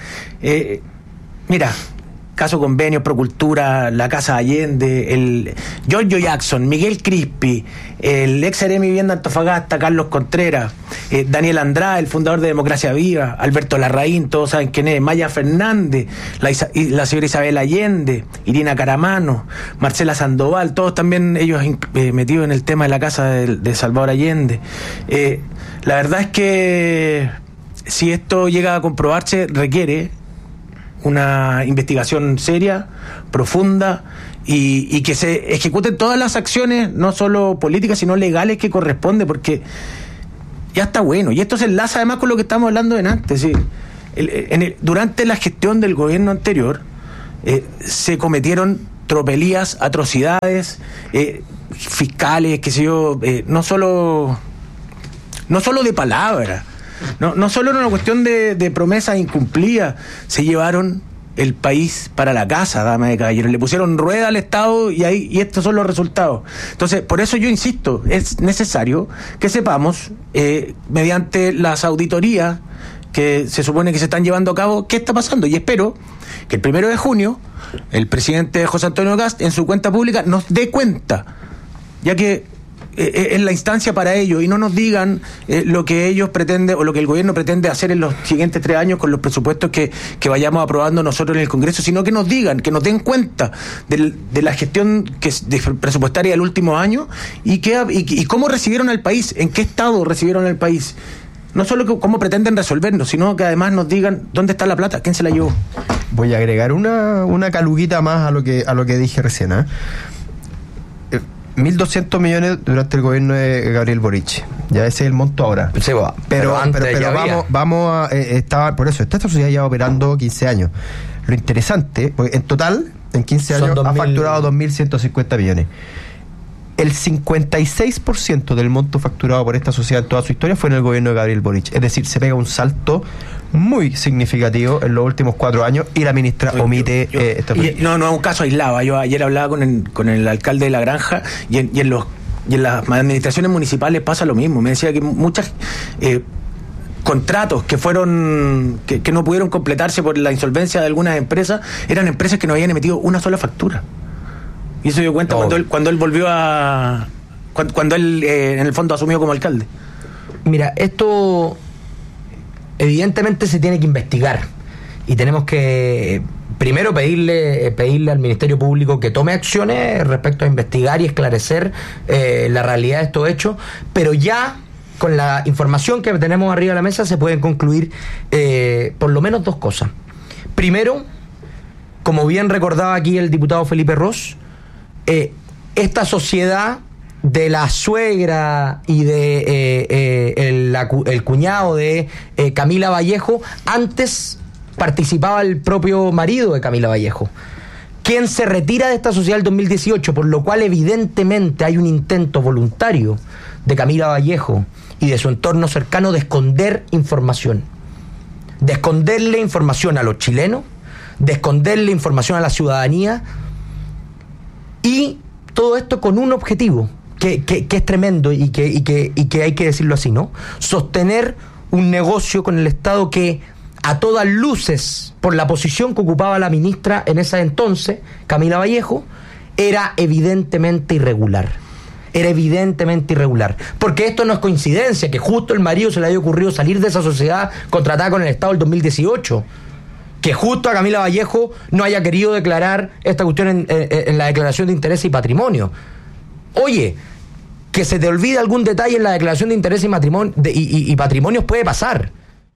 Mira, caso Convenio, Procultura, la Casa Allende, el Giorgio Jackson, Miguel Crispi, el ex Seremi Vivienda Antofagasta, Carlos Contreras, Daniel Andrade, el fundador de Democracia Viva, Alberto Larraín, todos saben quién es, Maya Fernández, la señora Isabel Allende, Irina Caramano, Marcela Sandoval, todos también ellos metidos en el tema de la casa de Salvador Allende. La verdad es que si esto llega a comprobarse, requiere una investigación seria, profunda, y que se ejecuten todas las acciones, no solo políticas, sino legales, que corresponde, porque ya está bueno. Y esto se enlaza además con lo que estamos hablando de antes. ¿Sí? Durante la gestión del gobierno anterior se cometieron tropelías, atrocidades, fiscales, qué sé yo, no solo de palabra. No solo era una cuestión de promesas incumplidas, se llevaron el país para la casa, damas de caballeros, le pusieron rueda al Estado y estos son los resultados. Entonces, por eso yo insisto, es necesario que sepamos, mediante las auditorías que se supone que se están llevando a cabo, qué está pasando, y espero que el 1 de junio el presidente José Antonio Kast en su cuenta pública nos dé cuenta, ya que es la instancia para ello, y no nos digan lo que ellos pretenden o lo que el gobierno pretende hacer en los siguientes 3 años con los presupuestos que vayamos aprobando nosotros en el Congreso, sino que nos digan, que nos den cuenta de la gestión presupuestaria del último año y cómo recibieron al país, en qué estado recibieron al país. No solo cómo pretenden resolvernos, sino que además nos digan dónde está la plata, quién se la llevó. Voy a agregar una caluguita más a lo que dije recién, 1.200 millones durante el gobierno de Gabriel Boric. Ya ese es el monto ahora. Sí, pero vamos a por eso, esta sociedad lleva operando 15 años. Lo interesante, porque en total, en 15 años ha facturado 2.150 millones. El 56% del monto facturado por esta sociedad en toda su historia fue en el gobierno de Gabriel Boric. Es decir, se pega un salto muy significativo en los últimos 4 años y la ministra omite este proyecto. No es un caso aislado. Yo ayer hablaba con el alcalde de La Granja y en las administraciones municipales pasa lo mismo. Me decía que muchas contratos que no pudieron completarse por la insolvencia de algunas empresas eran empresas que no habían emitido una sola factura. Y eso dio cuenta cuando él volvió cuando él en el fondo asumió como alcalde. Mira, esto evidentemente se tiene que investigar y tenemos que primero pedirle al Ministerio Público que tome acciones respecto a investigar y esclarecer la realidad de estos hechos, pero ya con la información que tenemos arriba de la mesa se pueden concluir por lo menos 2 cosas. Primero, como bien recordaba aquí el diputado Felipe Ros, esta sociedad de la suegra y de el cuñado de Camila Vallejo, antes participaba el propio marido de Camila Vallejo, quien se retira de esta sociedad el 2018, por lo cual evidentemente hay un intento voluntario de Camila Vallejo y de su entorno cercano de esconder información, de esconderle información a los chilenos, de esconderle información a la ciudadanía, y todo esto con un objetivo que es tremendo y que hay que decirlo así, ¿no? Sostener un negocio con el Estado que, a todas luces, por la posición que ocupaba la ministra en ese entonces, Camila Vallejo, era evidentemente irregular. Porque esto no es coincidencia, que justo el marido se le haya ocurrido salir de esa sociedad contratada con el Estado el 2018. Que justo a Camila Vallejo no haya querido declarar esta cuestión en la declaración de interés y patrimonio. Oye, que se te olvide algún detalle en la declaración de interés y patrimonios puede pasar.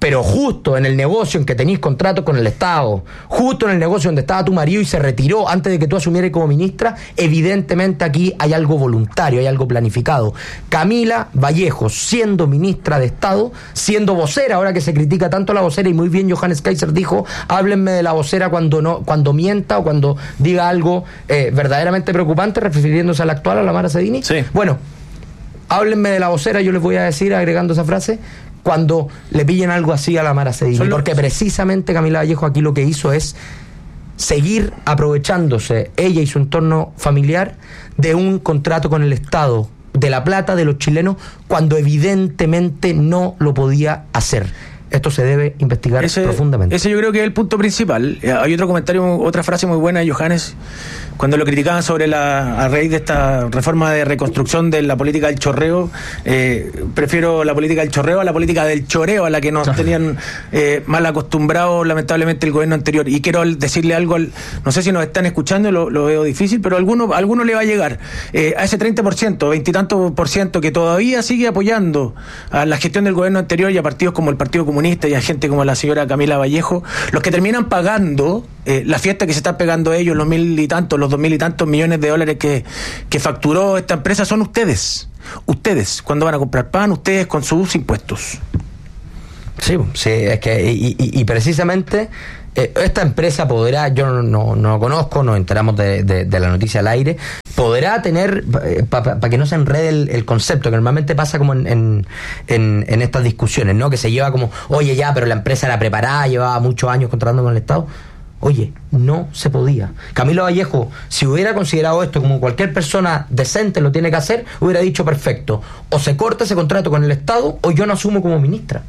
pero justo en el negocio en que tenéis contrato con el Estado, justo en el negocio donde estaba tu marido y se retiró antes de que tú asumieras como ministra, evidentemente aquí hay algo voluntario, hay algo planificado. Camila Vallejo, siendo ministra de Estado, siendo vocera, ahora que se critica tanto la vocera, y muy bien Johannes Kaiser dijo, háblenme de la vocera cuando mienta o cuando diga algo verdaderamente preocupante, refiriéndose a la actual, a la Mara Sedini. Sí. Bueno, háblenme de la vocera, yo les voy a decir, agregando esa frase, cuando le pillen algo así a la Mara Sedini, porque precisamente Camila Vallejo aquí lo que hizo es seguir aprovechándose, ella y su entorno familiar, de un contrato con el Estado, de la plata de los chilenos, cuando evidentemente no lo podía hacer. Esto se debe investigar profundamente. Ese yo creo que es el punto principal. Hay otro comentario, otra frase muy buena de Johannes, cuando lo criticaban sobre a raíz de esta reforma de reconstrucción de la política del chorreo. Prefiero la política del chorreo a la política del choreo, a la que nos tenían mal acostumbrados lamentablemente el gobierno anterior. Y quiero decirle algo, no sé si nos están escuchando, lo veo difícil, pero a alguno le va a llegar. A ese 30%, 20 y tanto por ciento que todavía sigue apoyando a la gestión del gobierno anterior y a partidos como el Partido Comunista y a gente como la señora Camila Vallejo, los que terminan pagando la fiesta que se están pegando ellos, los 1.000 y tantos, los 2.000 y tantos millones de dólares que facturó esta empresa, son ustedes. Ustedes, cuando van a comprar pan, ustedes con sus impuestos. Sí, es que y precisamente esta empresa podrá, yo no conozco, nos enteramos de la noticia al aire, podrá tener, para que no se enrede el concepto, que normalmente pasa como en estas discusiones, ¿no? Que se lleva como, oye, ya, pero la empresa era preparada, llevaba muchos años contratando con el Estado. Oye, no se podía. Camila Vallejo, si hubiera considerado esto como cualquier persona decente lo tiene que hacer, hubiera dicho, perfecto, o se corta ese contrato con el Estado, o yo no asumo como ministra.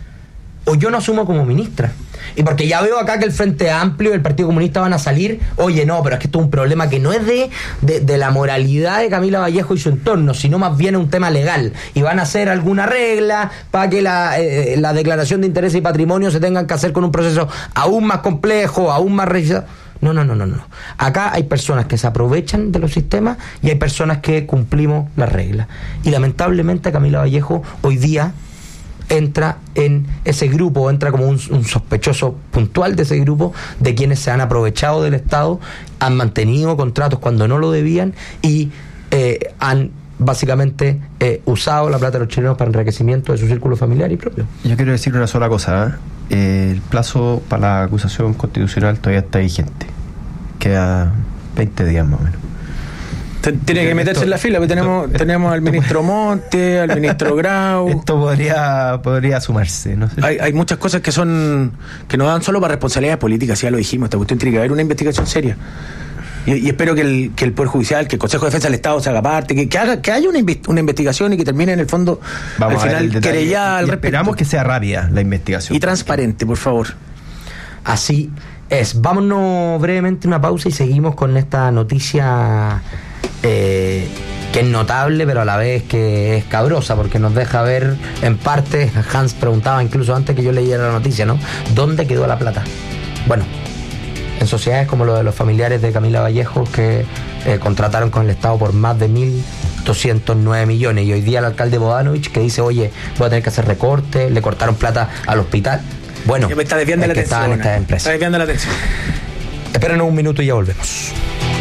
Y porque ya veo acá que el Frente Amplio y el Partido Comunista van a salir, oye, no, pero es que esto es un problema que no es de la moralidad de Camila Vallejo y su entorno, sino más bien es un tema legal, y van a hacer alguna regla para que la declaración de interés y patrimonio se tengan que hacer con un proceso aún más complejo, aún más revisado. No. Acá hay personas que se aprovechan de los sistemas y hay personas que cumplimos las reglas. Y lamentablemente Camila Vallejo hoy día entra en ese grupo, entra como un sospechoso puntual de ese grupo de quienes se han aprovechado del Estado, han mantenido contratos cuando no lo debían y han básicamente usado la plata de los chilenos para enriquecimiento de su círculo familiar y propio. Yo quiero decir una sola cosa, el plazo para la acusación constitucional todavía está vigente, queda 20 días más o menos. Tiene que meterse en la fila, porque tenemos al ministro Monte, al ministro Grau. Esto podría sumarse, no sé. Hay muchas cosas que nos dan solo para responsabilidades políticas, ya lo dijimos, esta cuestión tiene que haber una investigación seria. Y espero que el Poder Judicial, que el Consejo de Defensa del Estado se haga parte, que haya una investigación y que termine en el fondo, vamos al final, querellada al respecto. Esperamos que sea rápida la investigación. Y transparente, por favor. Así es. Vámonos brevemente a una pausa y seguimos con esta noticia que es notable, pero a la vez que es cabrosa, porque nos deja ver en parte, Hans preguntaba incluso antes que yo leyera la noticia, ¿no? ¿Dónde quedó la plata? Bueno, en sociedades como lo de los familiares de Camila Vallejo, que contrataron con el Estado por más de 1.209 millones, y hoy día el alcalde Bodanovich que dice, oye, voy a tener que hacer recortes, le cortaron plata al hospital. Bueno, está desviando la atención. Está desviando la atención. Espérenos un minuto y ya volvemos.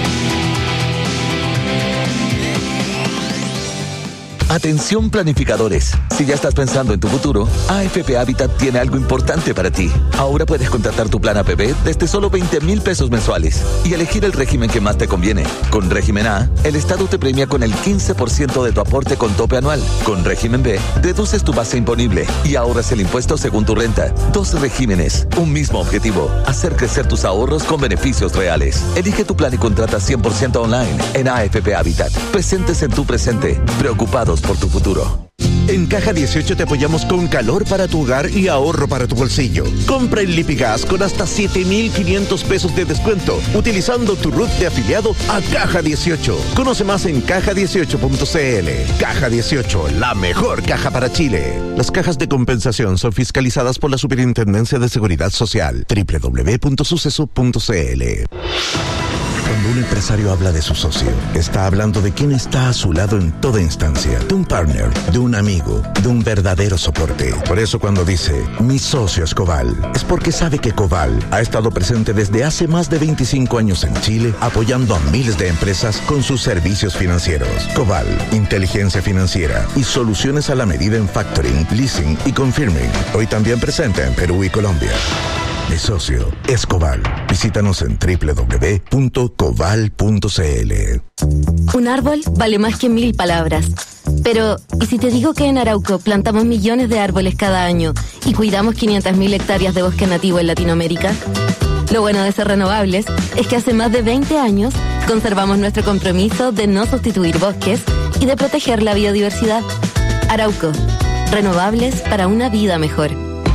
Atención planificadores, si ya estás pensando en tu futuro, AFP Habitat tiene algo importante para ti. Ahora puedes contratar tu plan APB desde solo 20,000 pesos mensuales y elegir el régimen que más te conviene. Con régimen A, el Estado te premia con el 15% de tu aporte con tope anual. Con régimen B, reduces tu base imponible y ahorras el impuesto según tu renta. 2 regímenes, un mismo objetivo, hacer crecer tus ahorros con beneficios reales. Elige tu plan y contrata 100% online en AFP Habitat. Presentes en tu presente, preocupados por tu futuro. En Caja 18 te apoyamos con calor para tu hogar y ahorro para tu bolsillo. Compra en Lipigas con hasta 7,500 pesos de descuento, utilizando tu RUT de afiliado a Caja 18. Conoce más en caja18.cl. Caja 18, la mejor caja para Chile. Las cajas de compensación son fiscalizadas por la Superintendencia de Seguridad Social. www.suceso.cl. Cuando un empresario habla de su socio, está hablando de quien está a su lado en toda instancia, de un partner, de un amigo, de un verdadero soporte. Por eso cuando dice, mi socio es Coval, es porque sabe que Coval ha estado presente desde hace más de 25 años en Chile, apoyando a miles de empresas con sus servicios financieros. Coval, inteligencia financiera y soluciones a la medida en factoring, leasing y confirming. Hoy también presente en Perú y Colombia. Mi socio es Coval. Visítanos en www.coval.cl. Un árbol vale más que 1000 palabras. Pero, ¿y si te digo que en Arauco plantamos millones de árboles cada año y cuidamos 500.000 hectáreas de bosque nativo en Latinoamérica? Lo bueno de ser renovables es que hace más de 20 años conservamos nuestro compromiso de no sustituir bosques y de proteger la biodiversidad. Arauco, renovables para una vida mejor.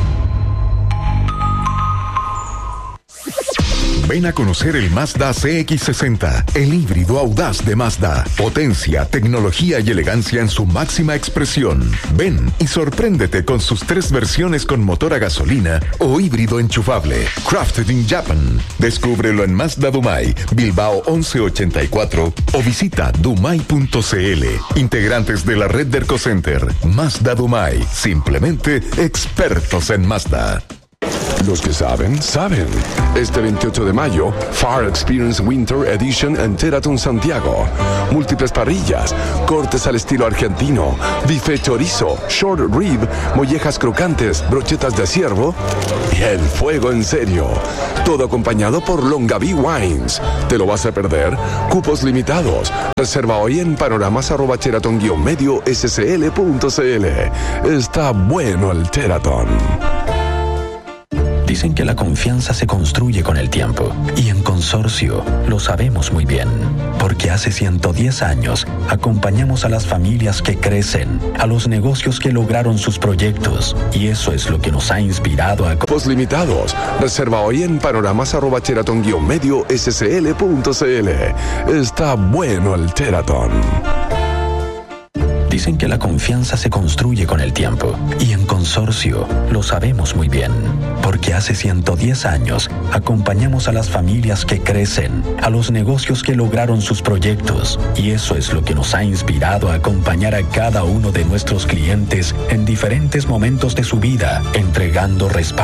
Ven a conocer el Mazda CX-60, el híbrido audaz de Mazda. Potencia, tecnología y elegancia en su máxima expresión. Ven y sorpréndete con sus 3 versiones con motor a gasolina o híbrido enchufable. Crafted in Japan. Descúbrelo en Mazda Dumai, Bilbao 1184 o visita dumai.cl. Integrantes de la red de Ercocenter. Mazda Dumai. Simplemente expertos en Mazda. Los que saben, saben. Este 28 de mayo, Far Experience Winter Edition en Teraton Santiago. Múltiples parrillas, cortes al estilo argentino, bife chorizo, short rib, mollejas crocantes, brochetas de ciervo y el fuego en serio. Todo acompañado por Longaví Wines. ¿Te lo vas a perder? Cupos limitados. Reserva hoy en panoramas@teraton-scl.cl. Está bueno el Teraton. Dicen que la confianza se construye con el tiempo y en Consorcio lo sabemos muy bien, porque hace 110 años acompañamos a las familias que crecen, a los negocios que lograron sus proyectos y eso es lo que nos ha inspirado a... Cupos limitados. Reserva hoy en panoramas@teraton-scl.cl. Está bueno el Teraton. Dicen que la confianza se construye con el tiempo y en Consorcio lo sabemos muy bien, porque hace 110 años acompañamos a las familias que crecen, a los negocios que lograron sus proyectos y eso es lo que nos ha inspirado a acompañar a cada uno de nuestros clientes en diferentes momentos de su vida, entregando respaldo